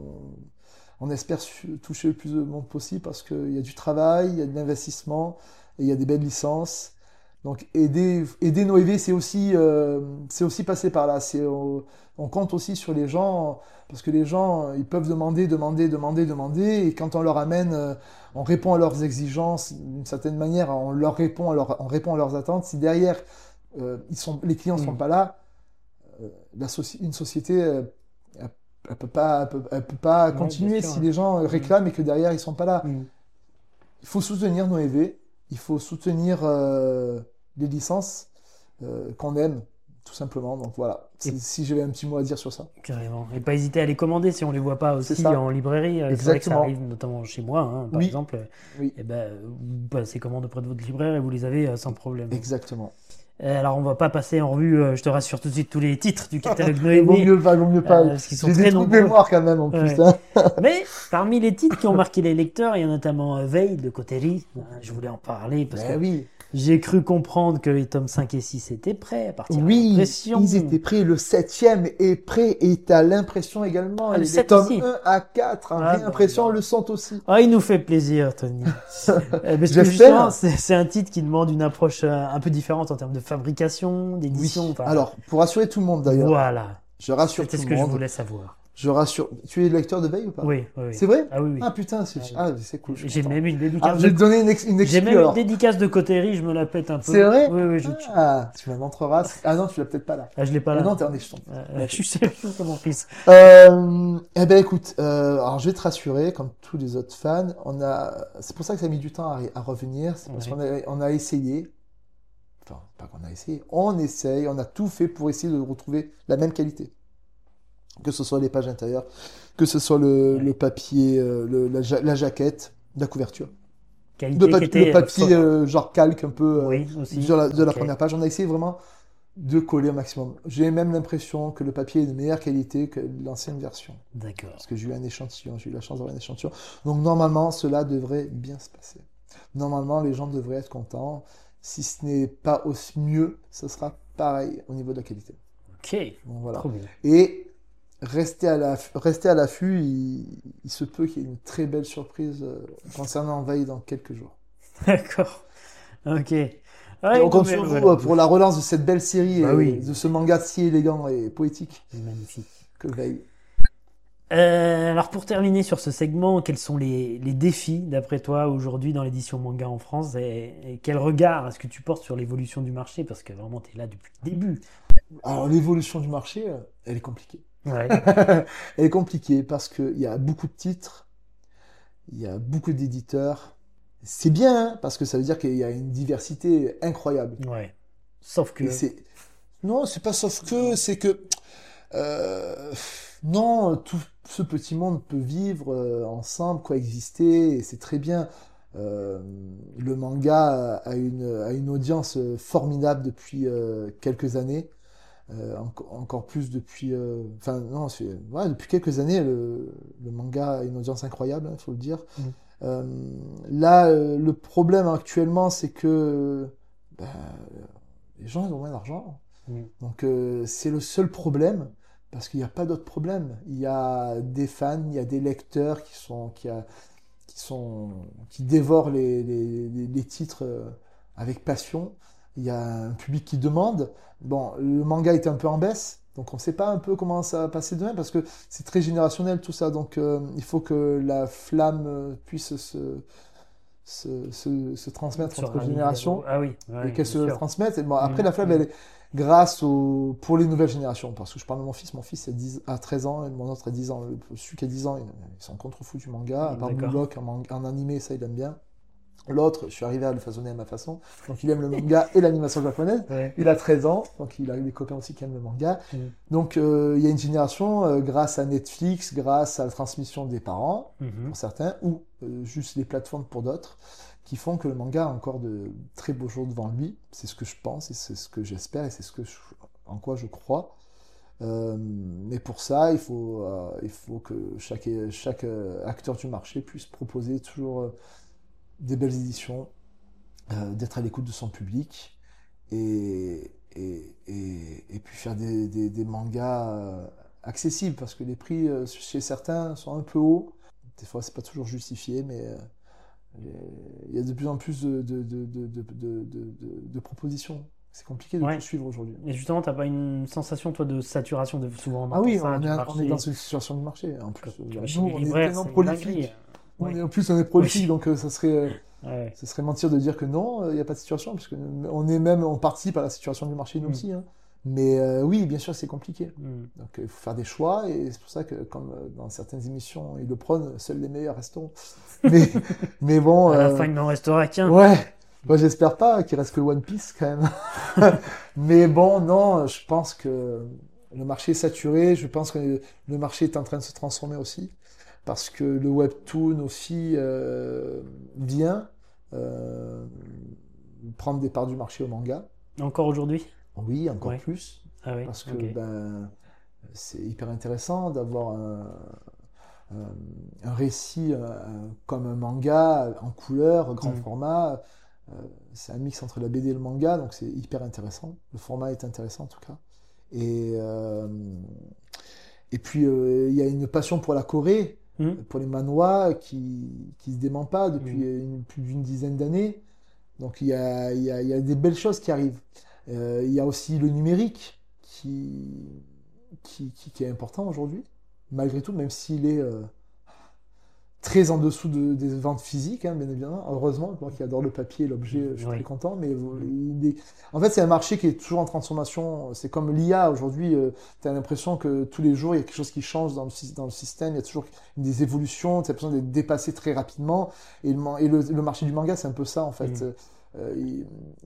on espère su- toucher le plus de monde possible parce qu'il y a du travail, il y a de l'investissement et il y a des belles licences. Donc aider, aider Noévé, c'est aussi, euh, c'est aussi passer par là. C'est, euh, on compte aussi sur les gens parce que les gens, ils peuvent demander, demander, demander, demander et quand on leur amène, euh, on répond à leurs exigences d'une certaine manière, on leur répond à leur, on répond à leurs attentes. Si derrière euh, ils sont, les clients ne sont Mm. pas là, euh, la soci- une société, euh, elle, elle peut pas, elle peut, elle peut pas Ouais, continuer bien sûr, si ouais. les gens euh, réclament et que derrière ils sont pas là. Mm. Il faut soutenir Noévé, il faut soutenir euh, les licences euh, qu'on aime, tout simplement. Donc voilà, Et- si, si j'avais un petit mot à dire sur ça. Carrément. Et pas hésiter à les commander si on les voit pas aussi C'est ça. en librairie. Euh, C'est vrai que ça Exactement. arrive notamment chez moi, hein, par Oui. exemple. Oui, Et ben, vous passez commande auprès de votre libraire et vous les avez euh, sans problème. exactement. Euh, alors, on va pas passer en revue, euh, je te rassure tout de suite, tous les titres du catalogue Il vaut Noévé. mieux pas, vaut mieux pas. Euh, parce qu'ils sont J'ai très des trous de nombreux. mémoire quand même en plus. Ouais. hein. Mais parmi les titres qui ont marqué les lecteurs, il y a notamment euh, Veil de Coterie. Euh, Je voulais en parler parce Ben que oui. J'ai cru comprendre que les tomes cinq et six étaient prêts à partir Oui, de l'impression. ils étaient prêts. Le septième est prêt et t'as l'impression également. Ah, le les sept tomes aussi. un à quatre en Ah, réimpression bah, bah. le sont aussi. Ah, il nous fait plaisir, Tony. Euh, Parce que J'espère. justement, c'est c'est un titre qui demande une approche euh, un peu différente en termes de fabrication, Oui. d'édition. enfin, Alors, pour rassurer tout le monde d'ailleurs, voilà. je rassure C'était tout ce le que je monde. voulais savoir. Je rassure. Tu es lecteur de Veille ou pas? Oui, oui, oui. C'est vrai? Ah oui, oui. Ah putain, c'est Ah oui. ah, c'est cool. je suis J'ai content. même une Ah, dédicace je vais de... te donner une, ex- une J'ai exclue même une alors. dédicace de Cotérie, je me la pète un peu. C'est vrai? Oui, oui, je... Ah, tu me la montreras. Ah non, tu l'as peut-être pas là. Ah, je l'ai pas Ah là. non, t'es en échelon. Euh, je suis sérieux comme mon fils. Euh, eh ben écoute, euh, alors je vais te rassurer, comme tous les autres fans, on a, c'est pour ça que ça a mis du temps à, à revenir, c'est parce Ouais. qu'on a, on a essayé, enfin pas qu'on a essayé, on essaye, on a tout fait pour essayer de retrouver la même qualité, que ce soit les pages intérieures, que ce soit le, Ouais. le papier, euh, le- la, ja- la jaquette, la couverture, Qualité le, papi- qui était... le papier fo- euh, genre calque un peu euh, Oui, aussi. de la, de la Ok. première page, on a essayé vraiment de coller au maximum. J'ai même l'impression que le papier est de meilleure qualité que l'ancienne version. D'accord. Parce que j'ai eu un échantillon, j'ai eu la chance d'avoir un échantillon. Donc normalement, cela devrait bien se passer. Normalement, les gens devraient être contents. Si ce n'est pas aussi mieux, ce sera pareil au niveau de la qualité. Ok. Donc voilà. Trop bien. Et restez à l'aff- restez à l'affût, il, il se peut qu'il y ait une très belle surprise euh, concernant Veille dans quelques jours. D'accord. Ok. Et Ouais, on non, compte mais sur vous voilà. euh, pour la relance de cette belle série Bah et oui. de ce manga si élégant et poétique Magnifique. que Veille. Euh, alors pour terminer sur ce segment, quels sont les, les défis d'après toi aujourd'hui dans l'édition manga en France et, et quel regard est-ce que tu portes sur l'évolution du marché parce que vraiment tu es là depuis le début. Alors l'évolution du marché, euh, elle est compliquée. Ouais. Elle est compliquée parce qu'il y a beaucoup de titres, il y a beaucoup d'éditeurs. C'est bien, hein, parce que ça veut dire qu'il y a une diversité incroyable. Ouais. Sauf que Et c'est... Non, c'est pas sauf que, c'est que... euh, Non, tout ce petit monde peut vivre euh, ensemble, coexister, et c'est très bien. Euh, le manga a une, a une audience euh, formidable depuis euh, quelques années. Euh, enco- encore plus depuis, euh, enfin non, c'est, ouais, depuis quelques années, le, le manga a une audience incroyable, il faut le dire. Mm. Euh, là, euh, le problème actuellement, c'est que ben, les gens ils ont moins d'argent, Mm. donc euh, c'est le seul problème parce qu'il n'y a pas d'autre problème. Il y a des fans, il y a des lecteurs qui sont, qui, a, qui sont, qui dévorent les, les, les, les titres euh, avec passion. Il y a un public qui demande. Bon, le manga était un peu en baisse, donc on ne sait pas un peu comment ça va passer demain, parce que c'est très générationnel tout ça, donc euh, il faut que la flamme euh, puisse se, se, se, se transmettre sur entre un générations, niveau- Ah oui. ouais, et qu'elle bien se sûr. transmette. Et bon, après, Mm, la flamme, mm. elle est grâce au, pour les nouvelles générations, parce que je parle de mon fils, mon fils a, dix a treize ans, et mon autre a dix ans. Le- Celui qui a dix ans, il, il s'en contre-fout du manga, à part D'accord. Blue Lock en, man- en animé, ça il aime bien. L'autre, je suis arrivé à le façonner à ma façon. Donc il aime le manga et l'animation japonaise. Ouais. Il a treize ans, donc il a des copains aussi qui aiment le manga. Mm. Donc euh, il y a une génération, euh, grâce à Netflix, grâce à la transmission des parents, Mhm. pour certains, ou euh, juste les plateformes pour d'autres, qui font que le manga a encore de très beaux jours devant lui. C'est ce que je pense, et c'est ce que j'espère, et c'est ce que je- en quoi je crois. Euh, mais pour ça, il faut, euh, il faut que chaque, chaque euh, acteur du marché puisse proposer toujours euh, des belles éditions, euh, d'être à l'écoute de son public et, et, et, et puis faire des, des, des mangas euh, accessibles parce que les prix euh, chez certains sont un peu hauts. Des fois, c'est pas toujours justifié, mais euh, il y a de plus en plus de, de, de, de, de, de, de, de propositions. C'est compliqué de Ouais. tout suivre aujourd'hui. Et justement, t'as pas une sensation, toi, de saturation de souvent on Ah entend oui, ça, on du est, on marché. est dans cette situation du marché. En plus, Quand euh, tu vas nous, chez les on est libraires, tellement c'est une prolifique. dinguerie. On Ouais. est- En plus, on est prolifique, Oui. donc euh, ça serait, euh, Ouais. ce serait mentir de dire que non, il n'y a pas de situation, parce qu'on est même, on participe à la situation du marché nous Mm. aussi. Hein. Mais euh, oui, bien sûr, c'est compliqué. Mm. Donc il faut faire des choix, et c'est pour ça que, comme euh, dans certaines émissions, ils le prônent, seuls les meilleurs resteront. Mais, mais bon. À la euh, fin, il n'en restera qu'un. Ouais, moi j'espère pas qu'il reste que One Piece quand même. Mais bon, non, je pense que le marché est saturé, je pense que le marché est en train de se transformer aussi, parce que le webtoon aussi euh, vient euh, prendre des parts du marché au manga. Encore aujourd'hui? Oui, encore Ouais. plus, Ah oui, parce que ok. ben, c'est hyper intéressant d'avoir un, un- un récit euh, comme un manga en couleur, grand Mm. format, Euh, c'est un mix entre la B D et le manga, donc c'est hyper intéressant. Le format est intéressant en tout cas. Et, euh, et puis euh, il y a une passion pour la Corée, Mmh. pour les manhwas qui qui se dément pas depuis Mmh. une- plus d'une dizaine d'années. Donc il y a, il y a, il y a des belles choses qui arrivent. Euh, il y a aussi le numérique qui, qui, qui, qui est important aujourd'hui, malgré tout, même s'il est euh, très en dessous de, des ventes physiques, hein, bien évidemment. Heureusement, moi qui adore le papier et l'objet, je suis Oui. très content. Mais il est... en fait, c'est un marché qui est toujours en transformation. C'est comme l'I A aujourd'hui. Euh, tu as l'impression que tous les jours, il y a quelque chose qui change dans le, dans le système. Il y a toujours des évolutions. Tu as l'impression d'être dépassé très rapidement. Et, le, et le, le marché du manga, c'est un peu ça, en fait. Mmh. Euh, il...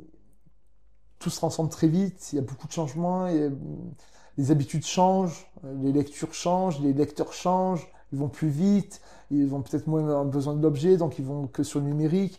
Tout se transforme très vite. Il y a beaucoup de changements. Et... Les habitudes changent. Les lectures changent. Les lecteurs changent. Ils vont plus vite. Ils vont peut-être moins avoir besoin de l'objet, donc ils vont que sur le numérique.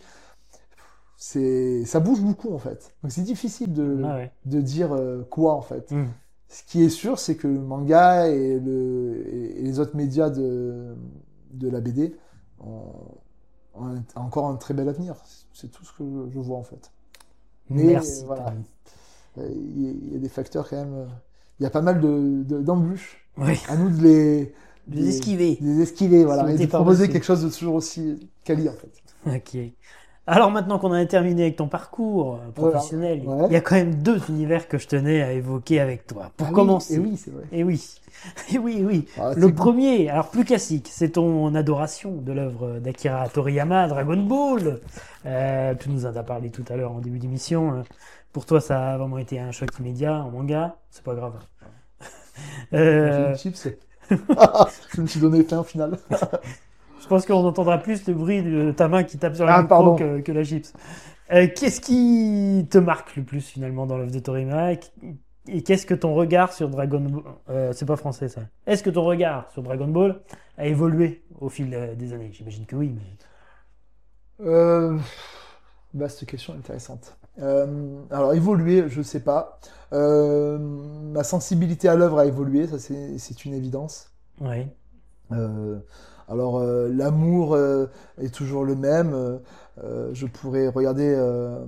C'est, ça bouge beaucoup en fait. Donc c'est difficile de, Ah ouais. de dire euh, quoi en fait. Mmh. Ce qui est sûr, c'est que le manga et, le, et les autres médias de, de la B D ont, ont un, encore un très bel avenir. C'est tout ce que je, je vois en fait. Mais merci. Voilà, il y a des facteurs quand même. Il y a pas mal de, de, d'embûches. Oui. À nous de les Des, des esquiver. Des esquiver, voilà. Et de proposer dessus. quelque chose de toujours aussi quali, en fait. Ok. Alors maintenant qu'on a terminé avec ton parcours professionnel, voilà. Ouais. il y a quand même deux univers que je tenais à évoquer avec toi. Pour ah commencer. Oui, et oui, c'est vrai. Et oui. Et oui, oui. Ah, le premier, alors plus classique, c'est ton adoration de l'œuvre d'Akira Toriyama, Dragon Ball. Euh, tu nous en as parlé tout à l'heure en début d'émission. Pour toi, ça a vraiment été un choc immédiat en manga. C'est pas grave. Euh... Chips, je me suis donné faim au final. Je pense qu'on entendra plus le bruit de ta main qui tape sur la ah, micro que, que la chips. Euh, qu'est-ce qui te marque le plus finalement dans l'œuvre de Toriyama et, et qu'est-ce que ton regard sur Dragon Ball, euh, c'est pas français ça. Est-ce que ton regard sur Dragon Ball a évolué au fil des années? J'imagine que oui. Mais... Euh... Bah, c'est une question intéressante. Euh, alors évoluer, je sais pas. Euh, ma sensibilité à l'œuvre a évolué, ça c'est, c'est une évidence. Oui. Euh, alors euh, l'amour euh, est toujours le même. Euh, je pourrais regarder euh,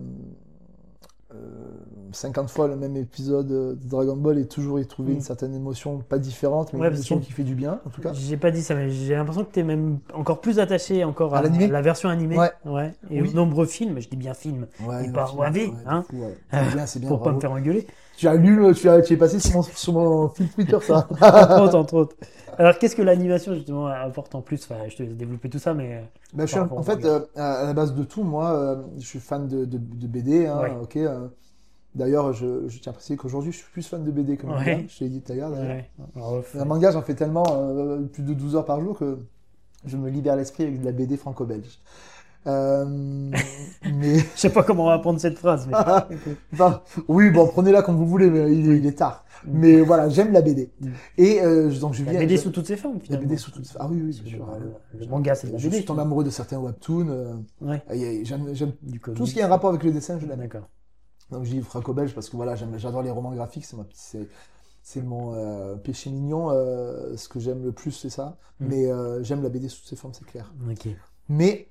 euh, cinquante fois le même épisode de Dragon Ball et toujours y trouver mmh. une certaine émotion, pas différente, mais ouais, une émotion qui fait du bien en tout cas. J'ai pas dit ça, mais j'ai l'impression que tu es même encore plus attaché encore à, à, à la version animée. Ouais. Ouais. Et oui. aux nombreux films, je dis bien films, ouais, et pas O A V, ouais, hein. Ouais. C'est bien, c'est bien. Pour bravo. pas me faire engueuler. Tu as lu, tu, as, tu es passé sur mon, sur mon fil Twitter, ça. entre autres, entre autres. Alors, qu'est-ce que l'animation, justement, apporte en plus? Enfin, je te laisse développer tout ça, mais... Bah, je suis, en fait, euh, à la base de tout, moi, euh, je suis fan de, de, de B D, hein, ouais. ok. Euh, d'ailleurs, je, je tiens à préciser qu'aujourd'hui, je suis plus fan de B D que manga. Ouais. Je l'ai dit tout à l'heure, d'ailleurs. Ouais. Alors, un manga, j'en fais tellement, euh, plus de douze heures par jour, que je me libère l'esprit avec de la B D franco-belge. Euh, mais... Je sais pas comment on va prendre cette phrase. Mais... bah, oui, bon, prenez-la comme vous voulez, mais il, il est tard. Mm. Mais voilà, j'aime la B D. Mm. Et euh, donc je viens. La B D je... sous toutes ses formes, finalement. La B D sous toutes ses formes. Ah oui, oui, bien sûr. Le, le manga, c'est la B D. Je suis tombé amoureux de certains webtoons. Euh... Ouais. J'aime, j'aime tout ce qui a un rapport avec le dessin, je l'aime. D'accord. Donc je dis franco-belge parce que voilà, j'aime, j'adore les romans graphiques, c'est, ma, c'est, c'est mon euh, péché mignon. Euh, ce que j'aime le plus, c'est ça. Mm. Mais euh, j'aime la B D sous toutes ses formes, c'est clair. Ok. Mais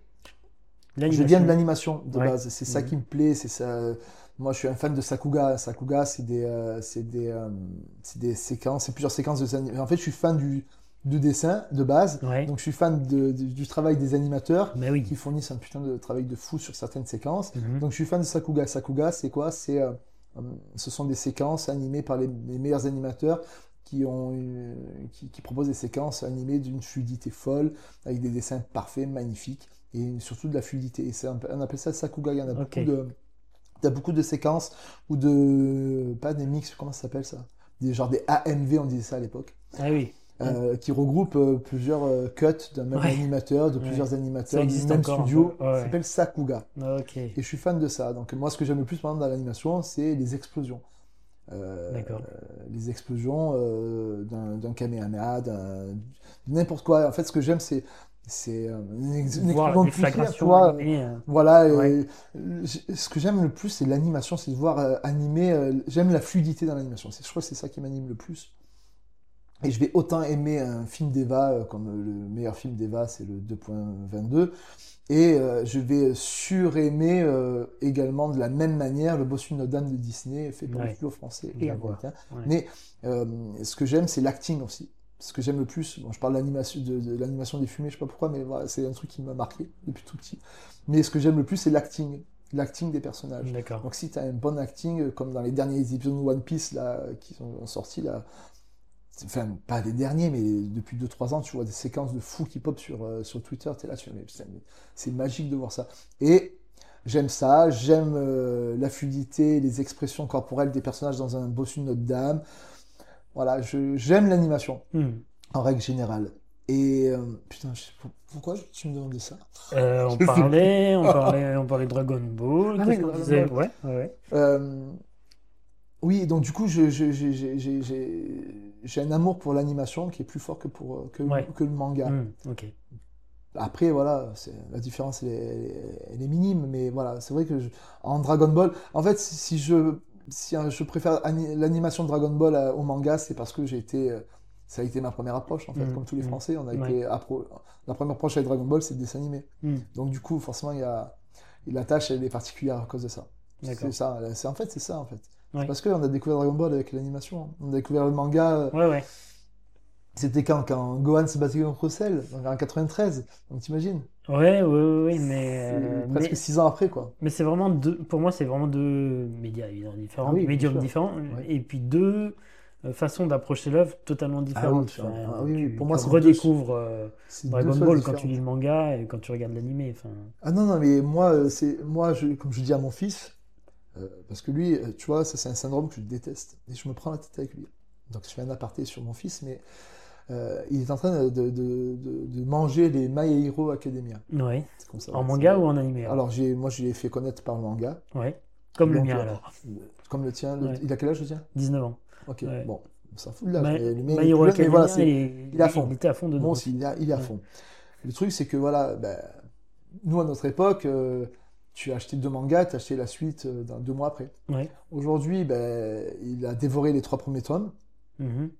je viens de l'animation de ouais. base, c'est ça mmh. qui me plaît, c'est ça. Moi, je suis un fan de Sakuga. Sakuga, c'est des, euh, c'est des, euh, c'est des séquences, c'est plusieurs séquences de animation. En fait, je suis fan du, du dessin de base, ouais. donc je suis fan de, de, du travail des animateurs oui. qui fournissent un putain de travail de fou sur certaines séquences. Mmh. Donc, je suis fan de Sakuga. Sakuga, c'est quoi? C'est, euh, ce sont des séquences animées par les, les meilleurs animateurs. Qui, ont une, qui, qui proposent des séquences animées d'une fluidité folle, avec des dessins parfaits, magnifiques, et surtout de la fluidité. Et c'est, on appelle ça Sakuga. Il y en a okay. beaucoup de, il y a beaucoup de séquences, ou de, pas des mix, comment ça s'appelle ça? Des, genre des A M V, on disait ça à l'époque. Ah oui. Euh, qui regroupent euh, plusieurs euh, cuts d'un même ouais. animateur, de plusieurs ouais. animateurs, du même studio. Ouais. Ça s'appelle Sakuga. Okay. Et je suis fan de ça. Donc moi, ce que j'aime le plus, par exemple, dans l'animation, c'est les explosions. Euh, D'accord. les explosions euh, d'un, d'un Kamehameha, d'un, n'importe quoi. En fait, ce que j'aime, c'est c'est euh, une, une explosion de flagration, tu vois. Animée, euh... Voilà. Ouais. Et, ce que j'aime le plus, c'est l'animation, c'est de voir euh, animer. Euh, j'aime la fluidité dans l'animation. C'est, je crois que c'est ça qui m'anime le plus. Et je vais autant aimer un film d'Eva, euh, comme le meilleur film d'Eva, c'est le deux point vingt-deux, et euh, je vais suraimer euh, également de la même manière le Bossu de Notre-Dame de Disney, fait par Ouais. le studio français Je et vois. américain. Ouais. Mais euh, ce que j'aime, c'est l'acting aussi. Ce que j'aime le plus, bon, je parle d'animation, de, de l'animation des fumées, je sais pas pourquoi, mais voilà, c'est un truc qui m'a marqué depuis tout petit. Mais ce que j'aime le plus, c'est l'acting, l'acting des personnages. D'accord. Donc si tu as un bon acting, euh, comme dans les derniers épisodes de One Piece là, qui sont sortis là, enfin pas les derniers, mais depuis deux trois ans, tu vois des séquences de fous qui pop sur, euh, sur Twitter, tu es là, tu fais, mais putain, mais c'est magique de voir ça. Et j'aime ça, j'aime euh, la fluidité, les expressions corporelles des personnages dans un Bossu de Notre-Dame. Voilà, je, j'aime l'animation, Hmm. en règle générale. Et euh, putain, je sais pas pourquoi tu me demandais ça. Euh, on Je sais parlait, on parlait, on parlait Dragon Ball. Ah Qu'est-ce oui, qu'on Dragon disait? Ball. Ouais, ouais, ouais. Euh, oui, donc du coup, je- je- j'ai j'ai- j'ai- j'ai- j'ai un amour pour l'animation qui est plus fort que, pour, euh, que, Ouais. que le manga. Hmm, ok. Après, voilà, c'est- la différence, elle est, elle est minime, mais voilà, c'est vrai que je- en Dragon Ball, en fait, si, si je, si euh, je préfère ani- l'animation de Dragon Ball à- au manga, c'est parce que j'ai été, euh, ça a été ma première approche, en fait, Mm, comme tous les mm. Français, on a Ouais. été appro- la première approche avec Dragon Ball, c'est le dessin animé. Hmm, Donc du coup, forcément, il y a, la tâche, elle est particulière à cause de ça. D'accord. C'est ça, c'est, en fait, c'est ça, en fait. Ouais. C'est parce qu'on a découvert Dragon Ball avec l'animation, hein. On a découvert le manga, euh, Ouais, ouais. c'était quand, quand Gohan se battait contre Cell, donc en quatre-vingt-treize, donc t'imagines? Ouais, ouais, ouais, ouais, mais, C'est euh, presque mais, six ans après, quoi. mais c'est vraiment deux, pour moi, c'est vraiment deux médias évidemment différents, Ah oui, deux bien médiums sûr. différents, Ouais. et puis deux euh, façons d'approcher l'œuvre totalement différentes. tu- Enfin, ah oui, oui, tu, pour tu moi, c'est redécouvres euh, C'est Dragon deux Ball choses quand tu lis le différentes. manga et quand tu regardes l'animé. Enfin, Ah non, non, mais moi, euh, c'est, moi je, comme je dis à mon fils, euh, parce que lui, euh, tu vois, ça c'est un syndrome que je déteste, et je me prends la tête avec lui. Donc je fais un aparté sur mon fils, mais euh, il est en train de, de, de, de- de manger les My Hero Academia. ouais. C'est comme ça. En c'est- manga ou en animé? alors Alors, j'ai, moi, je l'ai fait connaître par le manga. Ouais. Comme le Donc, mien euh, alors. Comme le tien. le- Ouais. Il a quel âge, le tien? dix-neuf ans. Ok, Ouais. bon, on s'en fout de l'âge. My, mais le mien, My il est Hero plus jeune, mais voilà, Academia, c'est- il, est- il est à fond. il était à fond dedans. Moi aussi, il est à, il est à Ouais. fond. Le truc, c'est que voilà, ben, nous, à notre époque, euh, tu as acheté deux mangas, tu as acheté la suite euh, dans- deux mois après. Ouais. Aujourd'hui, ben, il a dévoré les trois premiers tomes. Mhm.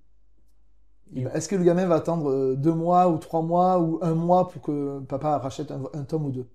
Il va- Est-ce que le gamin va attendre euh, deux mois ou trois mois ou un mois pour que papa rachète un, un tome ou deux?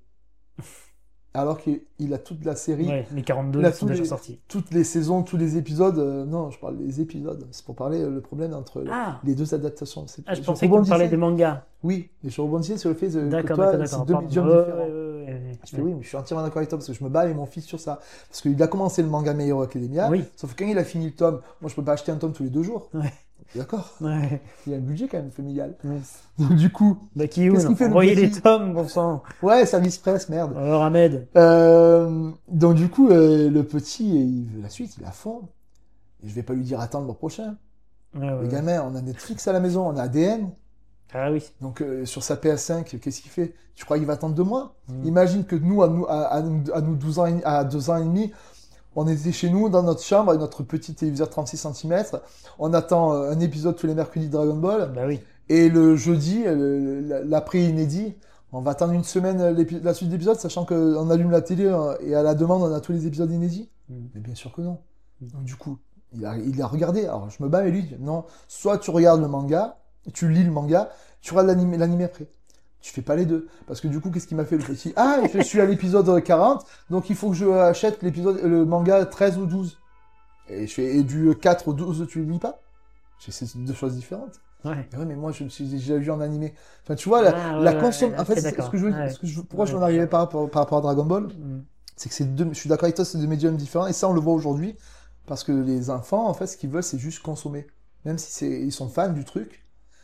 Alors qu'il il a toute la série, Ouais, les quarante-deux il a sont tous déjà les- sortis. toutes les saisons, tous les épisodes. euh, non, je parle des épisodes. C'est pour parler euh, le problème entre Ah, les deux adaptations. C'est- ah je pensais que tu rebondissais- parlais des mangas. Oui, et je rebondissais sur le fait de, que D'accord, toi, d'accord, c'est d'accord. deux pardon. médiums Ouais, différents. ouais, ouais, ouais, Je fais ouais. oui, mais je suis entièrement d'accord avec toi parce que je me bats avec mon fils sur ça. Parce qu'il a commencé le manga My Hero Academia, Oui. sauf que quand il a fini le tome, moi je peux pas acheter un tome tous les deux jours. Ouais. D'accord? Ouais. Il y a un budget quand même familial. Ouais. Donc du coup, Bah, qui Qu'est-ce qu'il fait, le envoyez les petit tomes, bon sang. ouais, service presse, merde. Alors, Ahmed. Euh, donc du coup, euh, le petit, il veut la suite, il est à fond. Et je vais pas lui dire attends le mois prochain. Ouais, ouais, Le ouais. gamin, on a Netflix à la maison, on a A D N. Ah oui. Donc euh, sur sa P S cinq, qu'est-ce qu'il fait? Tu crois qu'il va attendre deux mois? Mm. Imagine que nous, à nous, à, à nous, à nous douze ans, et- à deux ans et demi, on était chez nous, dans notre chambre, avec notre petit téléviseur trente-six centimètres. On attend euh, un épisode tous les mercredis de Dragon Ball. Bah oui. Et le jeudi, euh, le- l'après-inédit, on va attendre une semaine euh, l'épi- la suite d'épisodes, sachant qu'on allume la télé euh, et à la demande, on a tous les épisodes inédits. Mm. Mais bien sûr que non. Mm. Donc du coup, il a, il a regardé. Alors je me bats, mais lui, dit, non, soit tu regardes le manga, tu lis le manga, tu regardes l'anime l'anime après. Tu fais pas les deux. Parce que du coup, qu'est-ce qu'il m'a fait le petit? Ah, je suis à l'épisode quarante, donc il faut que je achète l'épisode, le manga treize ou douze. Et je fais, et du quatre au douze, tu le lis pas? Je fais, c'est deux choses différentes. Ouais. Mais ouais, mais moi, je me suis déjà vu en animé. Enfin, tu vois, la, Ah, ouais, la ouais, consomme. ouais, En fait, ok, c'est- ce d'accord. que je veux, Ouais. ce que je, pourquoi je Ouais. m'en arrivais par rapport, par rapport à Dragon Ball, Mm. c'est que c'est deux, je suis d'accord avec toi, c'est deux médiums différents, et ça, on le voit aujourd'hui, parce que les enfants, en fait, ce qu'ils veulent, c'est juste consommer. Même si c'est, ils sont fans du truc,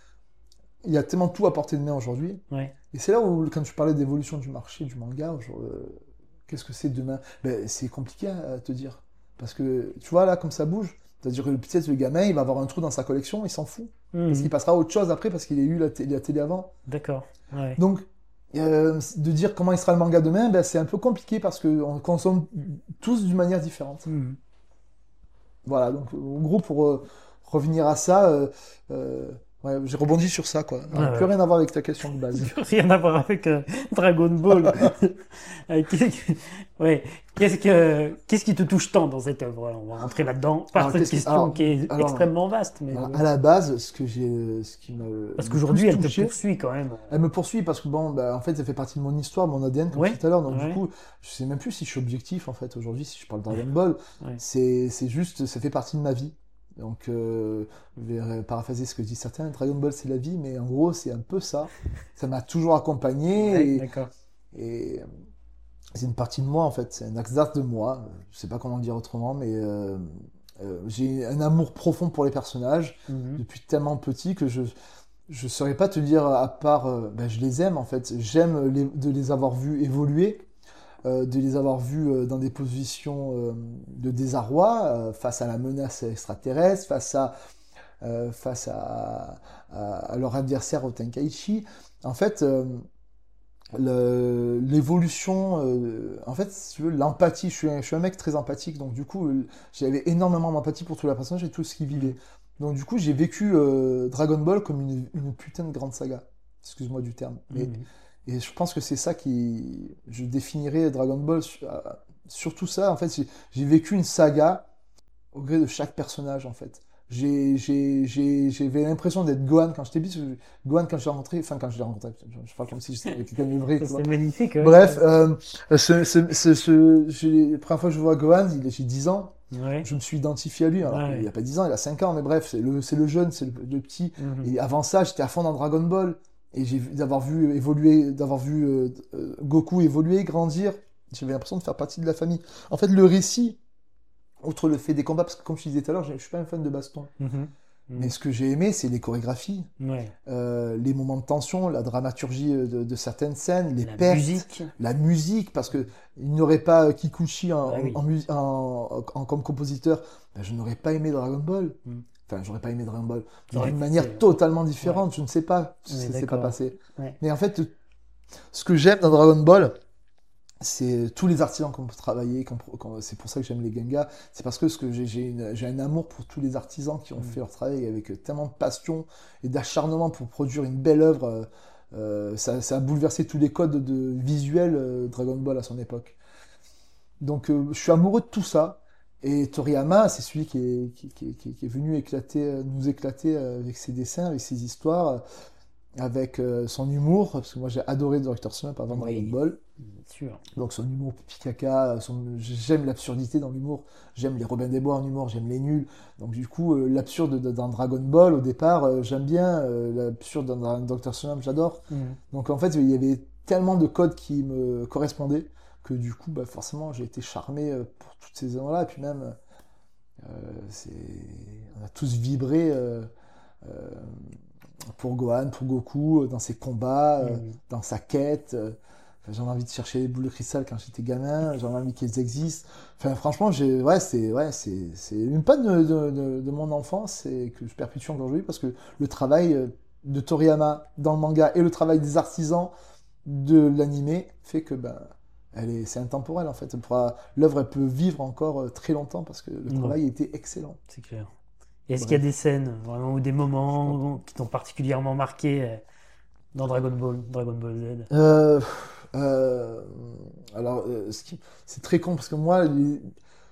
il y a tellement tout à portée de main aujourd'hui. Ouais. Et c'est là où, quand tu parlais d'évolution du marché, du manga, genre, euh, qu'est-ce que c'est demain? Ben, c'est compliqué à te dire. Parce que, tu vois, là, comme ça bouge, c'est-à-dire que peut-être le gamin, il va avoir un trou dans sa collection, il s'en fout. Mm. Parce qu'il passera à autre chose après, parce qu'il a eu la, télé- la télé avant. D'accord. Ouais. Donc, euh, de dire comment il sera le manga demain, ben, c'est un peu compliqué parce qu'on consomme tous d'une manière différente. Mm. Voilà, donc en gros, pour euh, revenir à ça, euh, euh, Ouais, j'ai rebondi sur ça, quoi. Ouais, Plus ouais. rien à voir avec ta question de base. Rien à voir avec euh, Dragon Ball. Euh, qu'est-ce que- ouais. Qu'est-ce que, qu'est-ce qui te touche tant dans cette œuvre? On va rentrer là-dedans par Alors, cette qu'est-ce que- question alors, qui est alors, extrêmement vaste. Mais, alors, ouais. à la base, ce que j'ai, ce qui m'a Parce le qu'aujourd'hui, plus elle te touché, poursuit quand même. elle me poursuit parce que bon, bah, en fait, ça fait partie de mon histoire, mon A D N, comme Ouais, tout à l'heure. Donc, du ouais, coup, je sais même plus si je suis objectif, en fait, aujourd'hui, si je parle de Dragon Ball. ouais. C'est, c'est juste, ça fait partie de ma vie. Donc, euh, je vais paraphraser ce que disent certains. Dragon Ball, c'est la vie, mais en gros, c'est un peu ça. Ça m'a toujours accompagné Ouais, et, d'accord. et c'est une partie de moi, en fait. C'est un axe d'art de moi. Je sais pas comment le dire autrement, mais euh, euh, j'ai un amour profond pour les personnages Mhm. depuis tellement petit que je je saurais pas te dire à part euh, ben, je les aime en fait. J'aime les- de les avoir vus évoluer, euh, de les avoir vus euh, dans des positions euh, de désarroi euh, face à la menace extraterrestre, face à euh, face à, à, à leur adversaire au Tenkaichi. En fait, euh, le- l'évolution, euh, en fait, si tu veux, l'empathie, je suis, un, je suis un mec très empathique, donc du coup, euh, j'avais énormément d'empathie pour tous les personnages et tout ce qu'ils vivaient. Donc du coup, j'ai vécu euh, Dragon Ball comme une, une putain de grande saga. Excuse-moi du terme. Mais, Mhm. et je pense que c'est ça qui... Je définirais Dragon Ball sur, euh, surtout ça. En fait, j'ai j'ai vécu une saga au gré de chaque personnage, en fait. J'ai, j'ai, j'ai, j'avais l'impression d'être Gohan quand j'étais petit. Gohan, quand je l'ai rencontré, enfin, quand je l'ai rencontré, je, je parle comme si j'étais quelqu'un de vrai, Ça, tu vois. c'est magnifique. Ouais. Bref, euh, ce, ce, ce, ce- j'ai- la première fois que je vois Gohan, il est- j'ai dix ans, Ouais. je me suis identifié à lui, alors qu'il Ouais. a pas dix ans, il a cinq ans, mais bref, c'est le, c'est le jeune, c'est le, le petit. Mhm. Et avant ça, j'étais à fond dans Dragon Ball, et j'ai vu- d'avoir vu évoluer, d'avoir vu euh, euh, Goku évoluer, grandir, j'avais l'impression de faire partie de la famille. En fait, le récit, outre le fait des combats, parce que comme je te disais tout à l'heure, je je suis pas un fan de baston. Mhm. Mais Mhm. ce que j'ai aimé, c'est les chorégraphies, Ouais. euh, les moments de tension, la dramaturgie euh, de, de certaines scènes, les La pertes, musique. la musique, parce que il n'y aurait pas Kikuchi en, Ah oui. en, mus- en- en- comme compositeur, ben, je n'aurais pas aimé Dragon Ball. Mm. Enfin, j'aurais pas aimé Dragon Ball, Ça mais aurait d'une été- manière totalement différente. Je ne sais pas On si est ça s'est pas d'accord. passé. Ouais. Mais en fait, ce que j'aime dans Dragon Ball, c'est tous les artisans qu'on peut travailler. qu'on- qu'on- c'est pour ça que j'aime les Gengas. C'est parce que, ce que j'ai, j'ai, une- j'ai un amour pour tous les artisans qui ont Mm. fait leur travail avec tellement de passion et d'acharnement pour produire une belle œuvre. euh, euh, ça, ça a bouleversé tous les codes de visuels euh, Dragon Ball à son époque. Donc, euh, je suis amoureux de tout ça. Et Toriyama, c'est celui qui est, qui, qui- qui- qui est venu éclater, euh, nous éclater euh, avec ses dessins, avec ses histoires, euh, avec euh, son humour. Parce que moi, j'ai adoré Doctor Slump avant Oui. Dragon Ball. Bien sûr. Donc son humour pipi caca, son... j'aime l'absurdité dans l'humour, j'aime les Robin des Bois en humour, j'aime les nuls. Donc du coup, euh, l'absurde de- dans Dragon Ball au départ, euh, j'aime bien, euh, l'absurde dans, dans Doctor Slump, j'adore. Mhm. Donc en fait, il y avait tellement de codes qui me correspondaient que du coup, bah, forcément, j'ai été charmé euh, pour toutes ces années-là. Et puis même, euh, c'est... on a tous vibré euh, euh, pour Gohan, pour Goku, euh, dans ses combats, euh, Mhm. dans sa quête. euh, Enfin, j'avais envie de chercher les boules de cristal quand j'étais gamin, j'avais envie qu'elles existent. Enfin, franchement, j'ai, ouais, c'est, ouais, c'est, c'est une panne de, de, de, de mon enfance et que je perpétue encore aujourd'hui parce que le travail euh, de Toriyama dans le manga et le travail des artisans de l'animé fait que, ben, elle est, c'est intemporel en fait. Elle pourra- L'œuvre, elle peut vivre encore euh, très longtemps parce que le Ouais. travail était excellent. C'est clair. Et est-ce Ouais. qu'il y a des scènes, vraiment, ou des moments qui t'ont particulièrement marqué euh, dans Dragon Ball, Dragon Ball Z? Euh, euh, alors, euh, ce qui- c'est très con parce que moi, les-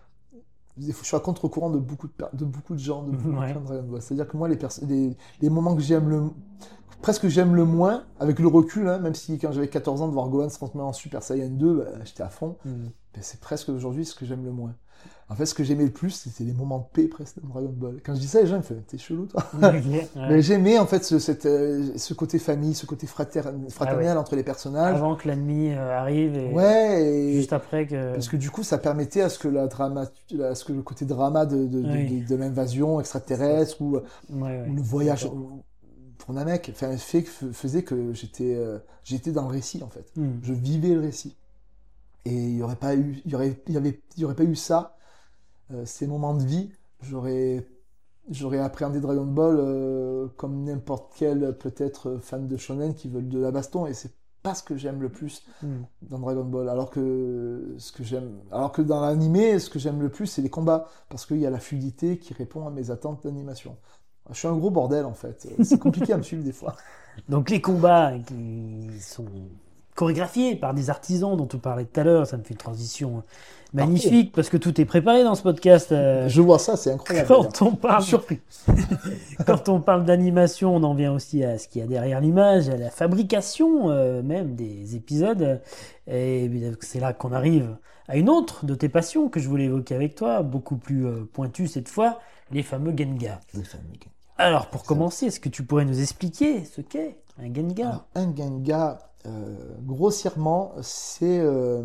je suis à contre-courant de beaucoup de, per- de beaucoup de gens, de beaucoup de Ouais. fans de Dragon Ball. C'est-à-dire que moi, les, perso- les, les moments que j'aime le, presque j'aime le moins, avec le recul, hein, même si quand j'avais quatorze ans de voir Gohan se transformer en Super Saiyan deux, bah, j'étais à fond. Mhm. Ben, c'est presque aujourd'hui ce que j'aime le moins. En fait, ce que j'aimais le plus, c'était les moments de paix presque dans Dragon Ball. Quand je dis ça, les gens me font, t'es chelou, toi. Ok, ouais. Mais j'aimais en fait ce, cette, euh, ce côté famille, ce côté frater- fraternel Ah ouais. entre les personnages. Avant que l'ennemi euh, arrive et Ouais, et juste après que. parce que du coup, ça permettait à ce que la drama, à ce que le côté drama de, de, de- Oui. de- de l'invasion extraterrestre ou, Ouais, ouais. ou le voyage D'accord. ou- pour Namek, enfin, fait que faisait que j'étais, euh, j'étais dans le récit en fait. Mhm. Je vivais le récit. Et il y aurait pas eu, il y aurait, il y avait, il y aurait pas eu ça, euh, ces moments de vie, j'aurais, j'aurais appréhendé Dragon Ball euh, comme n'importe quel peut-être fan de shonen qui veulent de la baston. Et c'est pas ce que j'aime le plus Mhm. dans Dragon Ball. Alors que ce que j'aime, alors que dans l'animé, ce que j'aime le plus, c'est les combats, parce qu'il y a la fluidité qui répond à mes attentes d'animation. Je suis un gros bordel en fait. C'est compliqué à me suivre des fois. Donc les combats qui sont chorégraphiés par des artisans dont on parlait tout à l'heure, ça me fait une transition magnifique parce que tout est préparé dans ce podcast. Euh, Je vois ça, c'est incroyable. Quand on parle, je suis surpris. Quand on parle d'animation, on en vient aussi à ce qu'il y a derrière l'image, à la fabrication euh, même des épisodes. Et c'est là qu'on arrive à une autre de tes passions que je voulais évoquer avec toi, beaucoup plus euh, pointue cette fois, les fameux Genga. Les fameux Genga. Alors pour commencer, est-ce que tu pourrais nous expliquer ce qu'est un Genga? Alors, un Genga, euh, grossièrement, c'est euh,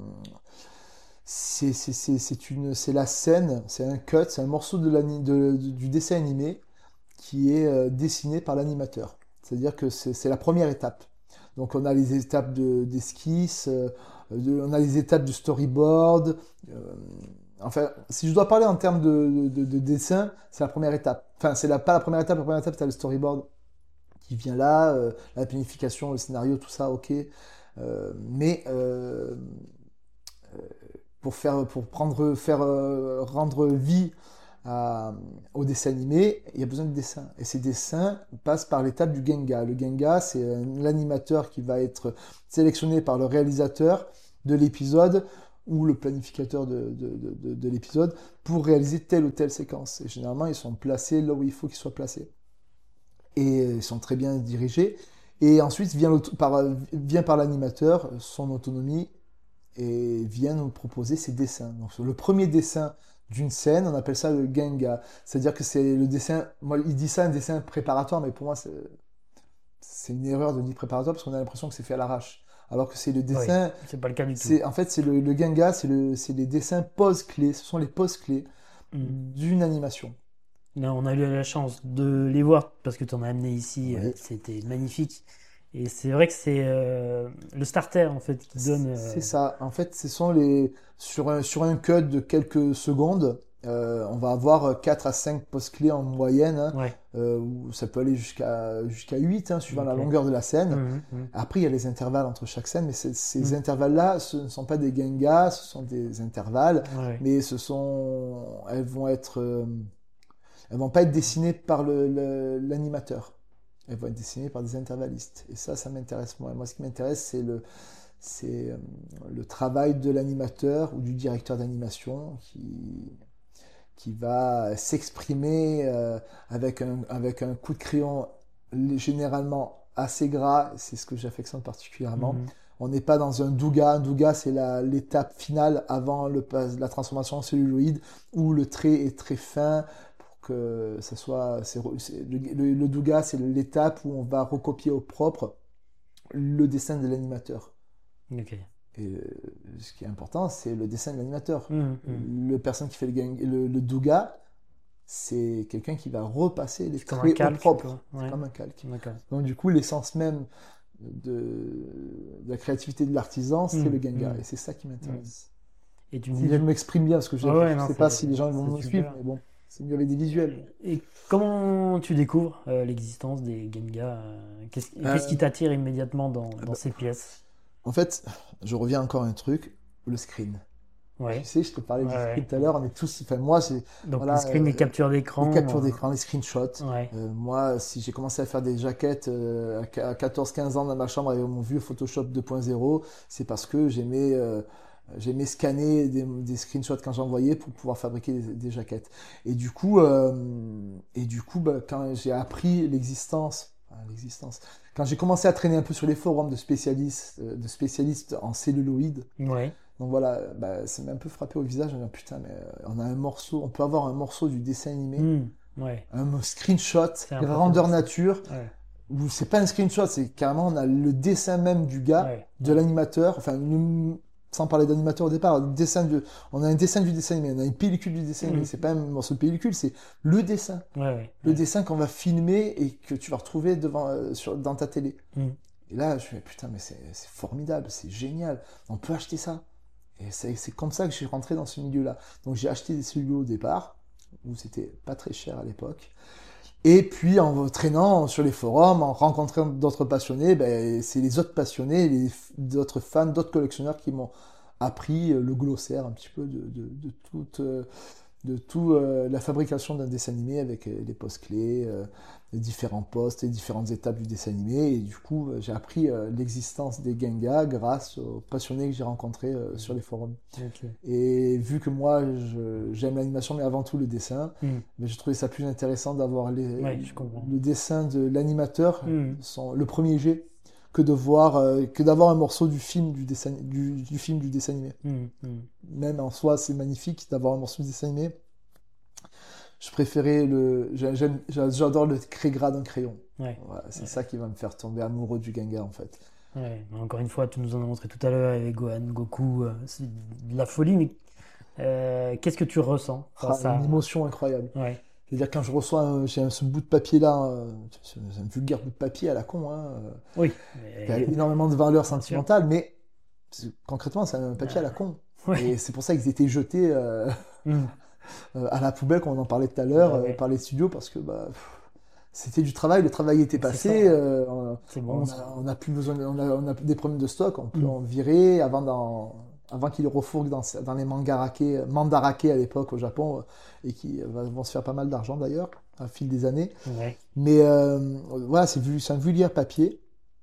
c'est c'est c'est c'est une c'est la scène, c'est un cut, c'est un morceau de, l'ani- de- de- du dessin animé qui est euh, dessiné par l'animateur. C'est-à-dire que c'est c'est la première étape. Donc on a les étapes de d'esquisse, euh, de- on a les étapes du storyboard. euh, Enfin, si je dois parler en termes de, de, de dessin, c'est la première étape. Enfin, c'est la, pas la première étape. La première étape, c'est le storyboard qui vient là, euh, la planification, le scénario, tout ça, ok. Euh, mais euh, pour faire, pour prendre, faire euh, rendre vie à- au dessin animé, il y a besoin de dessins. Et ces dessins passent par l'étape du Genga. Le Genga, c'est l'animateur qui va être sélectionné par le réalisateur de l'épisode ou le planificateur de, de, de, de, de l'épisode pour réaliser telle ou telle séquence. Et généralement, ils sont placés là où il faut qu'ils soient placés. Et ils sont très bien dirigés. Et ensuite, vient, par, vient par l'animateur son autonomie et vient nous proposer ses dessins. Donc, le premier dessin d'une scène, on appelle ça le Genga. C'est-à-dire que c'est le dessin, moi, il dit ça un dessin préparatoire, mais pour moi, c'est, c'est une erreur de dire préparatoire parce qu'on a l'impression que c'est fait à l'arrache. Alors que c'est le dessin. Oui, c'est pas le cas du tout. C'est, en fait, c'est le, le Genga, c'est, le, c'est les dessins poses-clés. Ce sont les poses-clés mm. d'une animation. Non, on a eu la chance de les voir parce que tu en as amené ici. Oui. Euh, c'était magnifique. Et c'est vrai que c'est euh, le starter en fait qui donne. Euh... C'est ça. En fait, ce sont les sur un sur un cut de quelques secondes, euh, on va avoir quatre à cinq postes clés en moyenne. Hein, ouais. euh, où ça peut aller jusqu'à jusqu'à huit hein, suivant okay. la longueur de la scène. Mmh, mmh. Après, il y a les intervalles entre chaque scène, mais ces, ces mmh. intervalles-là, ce ne sont pas des Gengas, ce sont des intervalles, ouais. mais ce sont elles vont être euh, elles vont pas être dessinées par le, le, l'animateur. Elles vont être dessinées par des intervallistes. Et ça, ça m'intéresse moi. Moi, ce qui m'intéresse, c'est le, c'est euh, le travail de l'animateur ou du directeur d'animation qui, qui va s'exprimer euh, avec, un, avec un coup de crayon généralement assez gras. C'est ce que j'affectionne particulièrement. Mm-hmm. On n'est pas dans un douga. Un douga, c'est la, l'étape finale avant le, la transformation en celluloïd où le trait est très fin. Que ça soit c'est, c'est, le, le, le douga, c'est l'étape où on va recopier au propre le dessin de l'animateur. Okay. Et euh, ce qui est important, c'est le dessin de l'animateur. Mmh, mmh. Le personne qui fait le, gang, le, le douga, c'est quelqu'un qui va repasser les c'est traits comme un calque, au propre. Ouais. C'est comme un calque. D'accord. Donc du coup, l'essence même de, de la créativité de l'artisan, c'est mmh, le genga. mmh. Et c'est ça qui m'intéresse. Et tu si dis... je m'exprime bien, parce que je ne ah ouais, sais pas si les gens vont me suivre, mais bon. C'est mieux avec des visuels. Et comment tu découvres euh, l'existence des Genga euh, Qu'est-ce, euh, qu'est-ce qui t'attire immédiatement dans, dans bah, ces pièces? En fait, je reviens encore à un truc, le screen. Ouais. Tu sais, je te parlais ouais, du screen ouais. tout à l'heure, on est tous... Enfin, moi, c'est... Donc, voilà, le screen, euh, les captures d'écran. Les captures d'écran, les screenshots. Ouais. Euh, moi, si j'ai commencé à faire des jaquettes euh, à quatorze quinze ans dans ma chambre avec mon vieux Photoshop deux point zéro, c'est parce que j'aimais... Euh, J'aimais scanner des, des screenshots quand j'envoyais pour pouvoir fabriquer des, des jaquettes. Et du coup, euh, et du coup, bah, quand j'ai appris l'existence, enfin, l'existence, quand j'ai commencé à traîner un peu sur les forums de spécialistes, de spécialistes en celluloïd, ouais. donc voilà, bah, ça m'a un peu frappé au visage. Je me dis, putain, mais on a un morceau, on peut avoir un morceau du dessin animé, mmh, ouais. un screenshot, grandeur nature. Ouais. Où c'est pas un screenshot, c'est carrément on a le dessin même du gars, ouais. de ouais. l'animateur, enfin une, sans parler d'animateur au départ, dessin de, on a un dessin du dessin animé, on a une pellicule du dessin animé, mmh. c'est pas un morceau de pellicule, c'est le dessin. Ouais, ouais, le ouais. dessin qu'on va filmer et que tu vas retrouver devant, euh, sur, dans ta télé. Mmh. Et là, je me dis, putain, mais c'est, c'est formidable, c'est génial, on peut acheter ça. Et c'est, c'est comme ça que j'ai rentré dans ce milieu-là. Donc j'ai acheté des cellulos au départ, où c'était pas très cher à l'époque. Et puis, en traînant sur les forums, en rencontrant d'autres passionnés, ben, c'est les autres passionnés, les, d'autres fans, d'autres collectionneurs qui m'ont appris le glossaire un petit peu de, de, de, toute, de tout euh, la fabrication d'un dessin animé avec euh, les postes clés, euh, les différents postes, les différentes étapes du dessin animé. Et du coup, euh, j'ai appris euh, l'existence des Genga grâce aux passionnés que j'ai rencontrés euh, sur les forums. Ok. Et vu que moi, je- j'aime l'animation, mais avant tout le dessin, Mm. mais je trouvais ça plus intéressant d'avoir les, Ouais, je comprends. le dessin de l'animateur, Mm. son- le premier jet, que de voir, euh, que d'avoir un morceau du film du dessin, du, du film du dessin animé. Mm. Mm. Même en soi, c'est magnifique d'avoir un morceau du dessin animé. Je préférais le, j'ai- j'aime- j'adore le crégras d'un crayon. Ouais. Voilà, c'est Ouais. ça qui va me faire tomber amoureux du Genga en fait. Ouais. Mais encore une fois, tu nous en as montré tout à l'heure avec Gohan, Goku. euh, c'est de la folie, mais euh, qu'est-ce que tu ressens Ah, face à... une émotion incroyable. Ouais. C'est-à-dire quand je reçois un- j'ai un- ce bout de papier là, euh, c'est c'est un vulgaire bout de papier à la con, hein, euh, Oui. qui a Mais... énormément de valeur Bien sûr. sentimentale, mais c'est- concrètement c'est un papier à la con. Ouais. Et c'est pour ça qu'ils étaient jetés euh, Mm. euh, à la poubelle, comme on en parlait tout à l'heure, Ouais, euh, ouais. par les studios, parce que bah, pff, c'était du travail, le travail était C'est passé, ça. euh, on, C'est bon, on ça. a, on a plus besoin, de- on a, on a des problèmes de stock, on peut Mm. en virer avant, d'en- avant qu'ils refourguent dans, dans les mangarakés, mandarakés à l'époque au Japon, euh, et qui euh, vont se faire pas mal d'argent d'ailleurs, au fil des années. Ouais. Mais euh, voilà, c'est vu- c'est un vulgaire papier,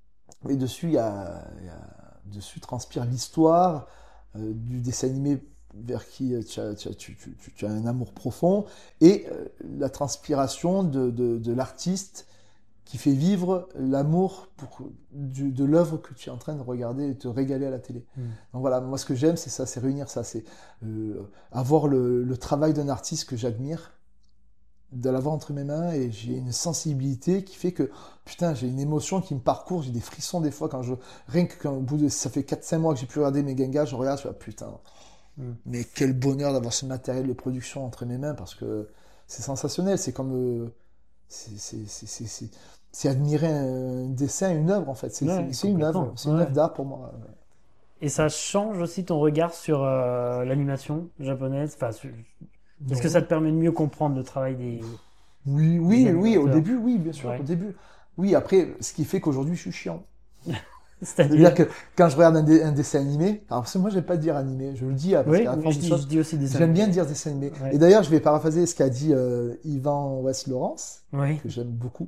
et dessus, il y a, il y a- dessus transpire l'histoire euh, du dessin animé vers qui euh, tu as, tu as- tu- tu- tu- tu as un amour profond, et euh, la transpiration de, de- de l'artiste qui fait vivre l'amour pour, du- de l'œuvre que tu es en train de regarder et te régaler à la télé. Mm. Donc voilà, moi ce que j'aime, c'est ça, c'est réunir ça, c'est euh, avoir le, le travail d'un artiste que j'admire, de l'avoir entre mes mains, et j'ai une sensibilité qui fait que, putain, j'ai une émotion qui me parcourt, j'ai des frissons des fois quand je, rien que quand, au bout de, ça fait quatre cinq mois que j'ai pu regarder mes Gengas, je regarde, je fais, ah, putain, Mm. mais quel bonheur d'avoir ce matériel de production entre mes mains, parce que c'est sensationnel, c'est comme, euh, c'est c'est- c'est- c'est- c'est- c'est admirer un dessin, une œuvre en fait, c'est Ouais, c'est- c'est une œuvre, complètement. c'est une Ouais. œuvre d'art pour moi. Et ça change aussi ton regard sur euh, l'animation japonaise. Enfin, sur- est-ce que Non. ça te permet de mieux comprendre le travail des... Oui, oui, des oui, au animateurs? début, oui, bien sûr, Ouais. au début. Oui, après, ce qui fait qu'aujourd'hui je suis chiant. C'est-à-dire... C'est-à-dire que quand je regarde un, dé- un dessin animé, alors parce que moi j'aime pas dire animé, je le dis parce Oui, qu'à la oui, force je des dis, choses, je dis aussi des j'aime bien dire dessin animé. Ouais. Et d'ailleurs, je vais paraphraser ce qu'a dit euh, Yvan West Lawrence, Oui. que j'aime beaucoup.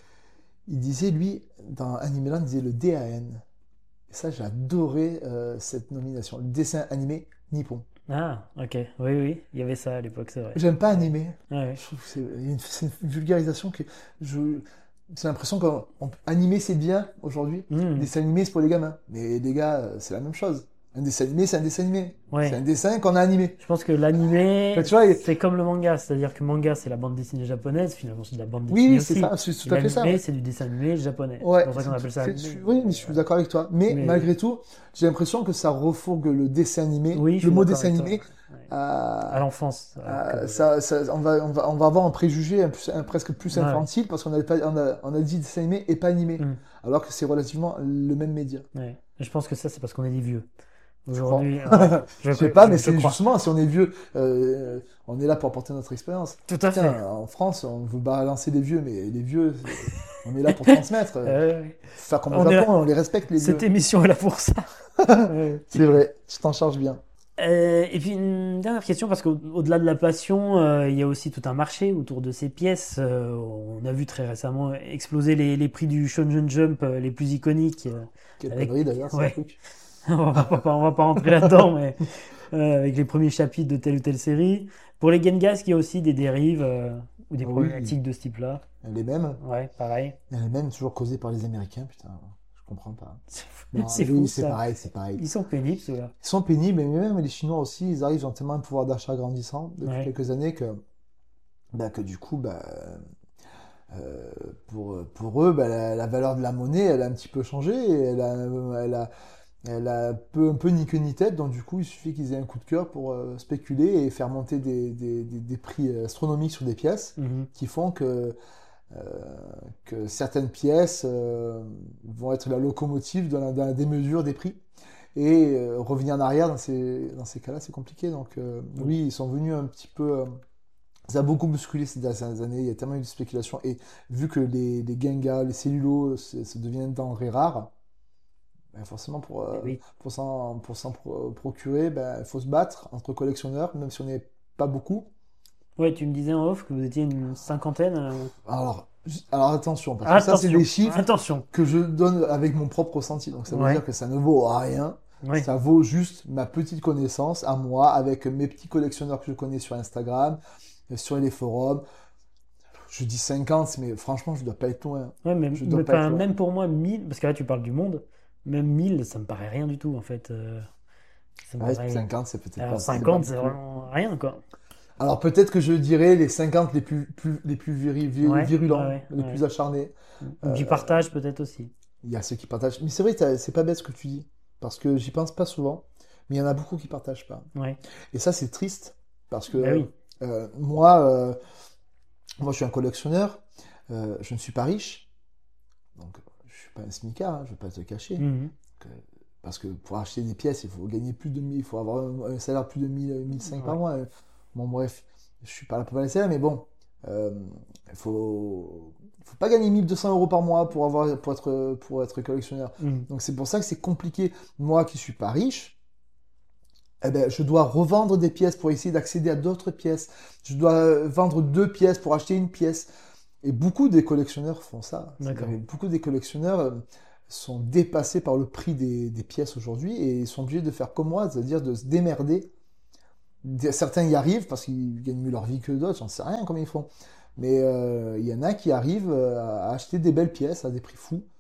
Il disait, lui, dans Animeland, il disait le D A N. Et ça, j'ai adoré euh, cette nomination, le dessin animé nippon. Ah, ok. Oui, oui, il y avait ça à l'époque, c'est vrai. J'aime pas animé. Ouais. Je trouve que c'est il y a une, c'est une vulgarisation que je. J'ai l'impression qu'animer c'est bien aujourd'hui. Mm. Dessin animé c'est pour les gamins. Mais les gars, euh, c'est la même chose. Un dessin animé, c'est un dessin animé. Ouais. C'est un dessin qu'on a animé. Je pense que l'animé, Bah, tu vois, il- c'est comme le manga. C'est-à-dire que manga, c'est la bande dessinée japonaise. Finalement, c'est de la bande Oui, dessinée oui, c'est aussi. ça, c'est tout Et à fait ça. l'animé, Ouais. c'est du dessin animé japonais. Ouais, C'est pour ça qu'on appelle ça c'est- animé. je- oui, mais je suis d'accord avec toi. Mais, Mais- malgré tout, j'ai l'impression que ça refourgue le dessin animé, Oui, je suis le mot d'accord dessin avec toi. animé. Ouais. à- À l'enfance. alors à- que- ça, ça- on, va, on, va, on va avoir un préjugé un, plus- un presque plus Ouais. infantile parce qu'on a, pas- on a, on a dit dessin animé et pas animé. Mm. Alors que c'est relativement le même média. Ouais. Je pense que ça, c'est parce qu'on est des vieux. crois. Aujourd'hui, ouais, Je sais pas, je- mais je c'est crois. justement, si on est vieux, euh, on est là pour apporter notre expérience. Tout à fait. Tiens, en France, on veut balancer les vieux, mais les vieux, c'est- on est là pour transmettre. Euh, Faire comme on au est Japon, là- on les respecte, les Cette vieux. émission est là pour ça. Ouais. C'est vrai, je t'en charge bien. Euh, et puis une dernière question, parce qu'au-delà de la passion, euh, il y a aussi tout un marché autour de ces pièces. Euh, on a vu très récemment exploser les, les prix du Shonen Jump euh, les plus iconiques. euh. Quelle Avec- connerie d'ailleurs, c'est ouais. un truc. on va pas, on va pas rentrer là-dedans, mais euh, avec les premiers chapitres de telle ou telle série. Pour les Gengas, il y a aussi des dérives euh, ou des Oui. problématiques de ce type-là. Les mêmes, Ouais, pareil. les mêmes toujours causées par les Américains, putain, je comprends pas. Non, C'est oui, fou, c'est ça. pareil, c'est pareil. Ils sont pénibles, ceux-là. Ils sont pénibles, mais même les Chinois aussi, ils arrivent, ils ont tellement un pouvoir d'achat grandissant depuis Ouais. quelques années que, bah, que du coup, bah, euh, pour, pour eux, bah, la, la valeur de la monnaie, elle a un petit peu changé, et elle a, elle a, elle a peu, un peu ni queue ni tête, donc du coup, il suffit qu'ils aient un coup de cœur pour euh, spéculer et faire monter des, des, des, des prix astronomiques sur des pièces Mhm. qui font que, euh, que certaines pièces euh, vont être la locomotive dans la, dans la démesure des prix. Et euh, revenir en arrière dans ces, dans ces cas-là, c'est compliqué. Donc euh, oui, ils sont venus un petit peu... euh, ça a beaucoup bousculé ces dernières années, il y a tellement eu de spéculation. Et vu que les, les Gengas, les cellulos, se, se deviennent denrées rares, ben forcément pour, euh, Oui. pour s'en pour s'en pro- procurer, ben, il faut se battre entre collectionneurs, même si on n'est pas beaucoup. Ouais, tu me disais en off que vous étiez une cinquantaine. euh, Alors, j- alors attention, parce que ça, c'est Attention, des chiffres attention. que je donne avec mon propre ressenti. Donc, ça veut Ouais, dire que ça ne vaut rien. ouais. Ça vaut juste ma petite connaissance à moi, avec mes petits collectionneurs que je connais sur Instagram, euh, sur les forums. Je dis cinquante, mais franchement, je dois pas être loin. Ouais, mais, Je mais dois pas être enfin, loin. même pour moi, mille, parce que là tu parles du monde, même mille, ça me paraît rien du tout en fait. euh, ça me Ouais, paraît. cinquante, c'est peut-être Alors pas, c'est pas cinquante, c'est beaucoup. vraiment rien quoi. Alors peut-être que je dirais les cinquante les plus, plus- les plus viri- vi- Ouais, ouais, virulents, ouais. les plus ouais. acharnés. Ou du partage peut-être aussi. Il y a ceux qui partagent. Mais c'est vrai, t'as- c'est pas bête ce que tu dis. Parce que j'y pense pas souvent. Mais il y en a beaucoup qui partagent pas. Ouais, Et ça, c'est triste. Parce bah que oui. euh, moi, euh, moi, je suis un collectionneur. Euh, je ne suis pas riche. Donc, je suis pas un smicard, hein, je vais pas te le cacher. Mhm. Que- Parce que pour acheter des pièces, il faut gagner plus de mille, il faut avoir un, un salaire plus de mille, mille cinq par Ouais. mois. Bon, bref, je suis pas là pour parler de salaire, mais bon, euh, il faut, il faut pas gagner mille deux cents euros par mois pour avoir, pour être, pour être collectionneur. Mhm. Donc c'est pour ça que c'est compliqué. Moi qui suis pas riche, eh ben, je dois revendre des pièces pour essayer d'accéder à d'autres pièces. Je dois vendre deux pièces pour acheter une pièce. Et beaucoup des collectionneurs font ça. C'est-à-dire D'accord. que beaucoup des collectionneurs euh, sont dépassés par le prix des, des pièces aujourd'hui et ils sont obligés de faire comme moi, c'est-à-dire de se démerder. Des- Certains y arrivent parce qu'ils gagnent mieux leur vie que d'autres, j'en sais rien comment ils font. Mais euh, il y en a qui arrivent euh, à acheter des belles pièces à des prix fous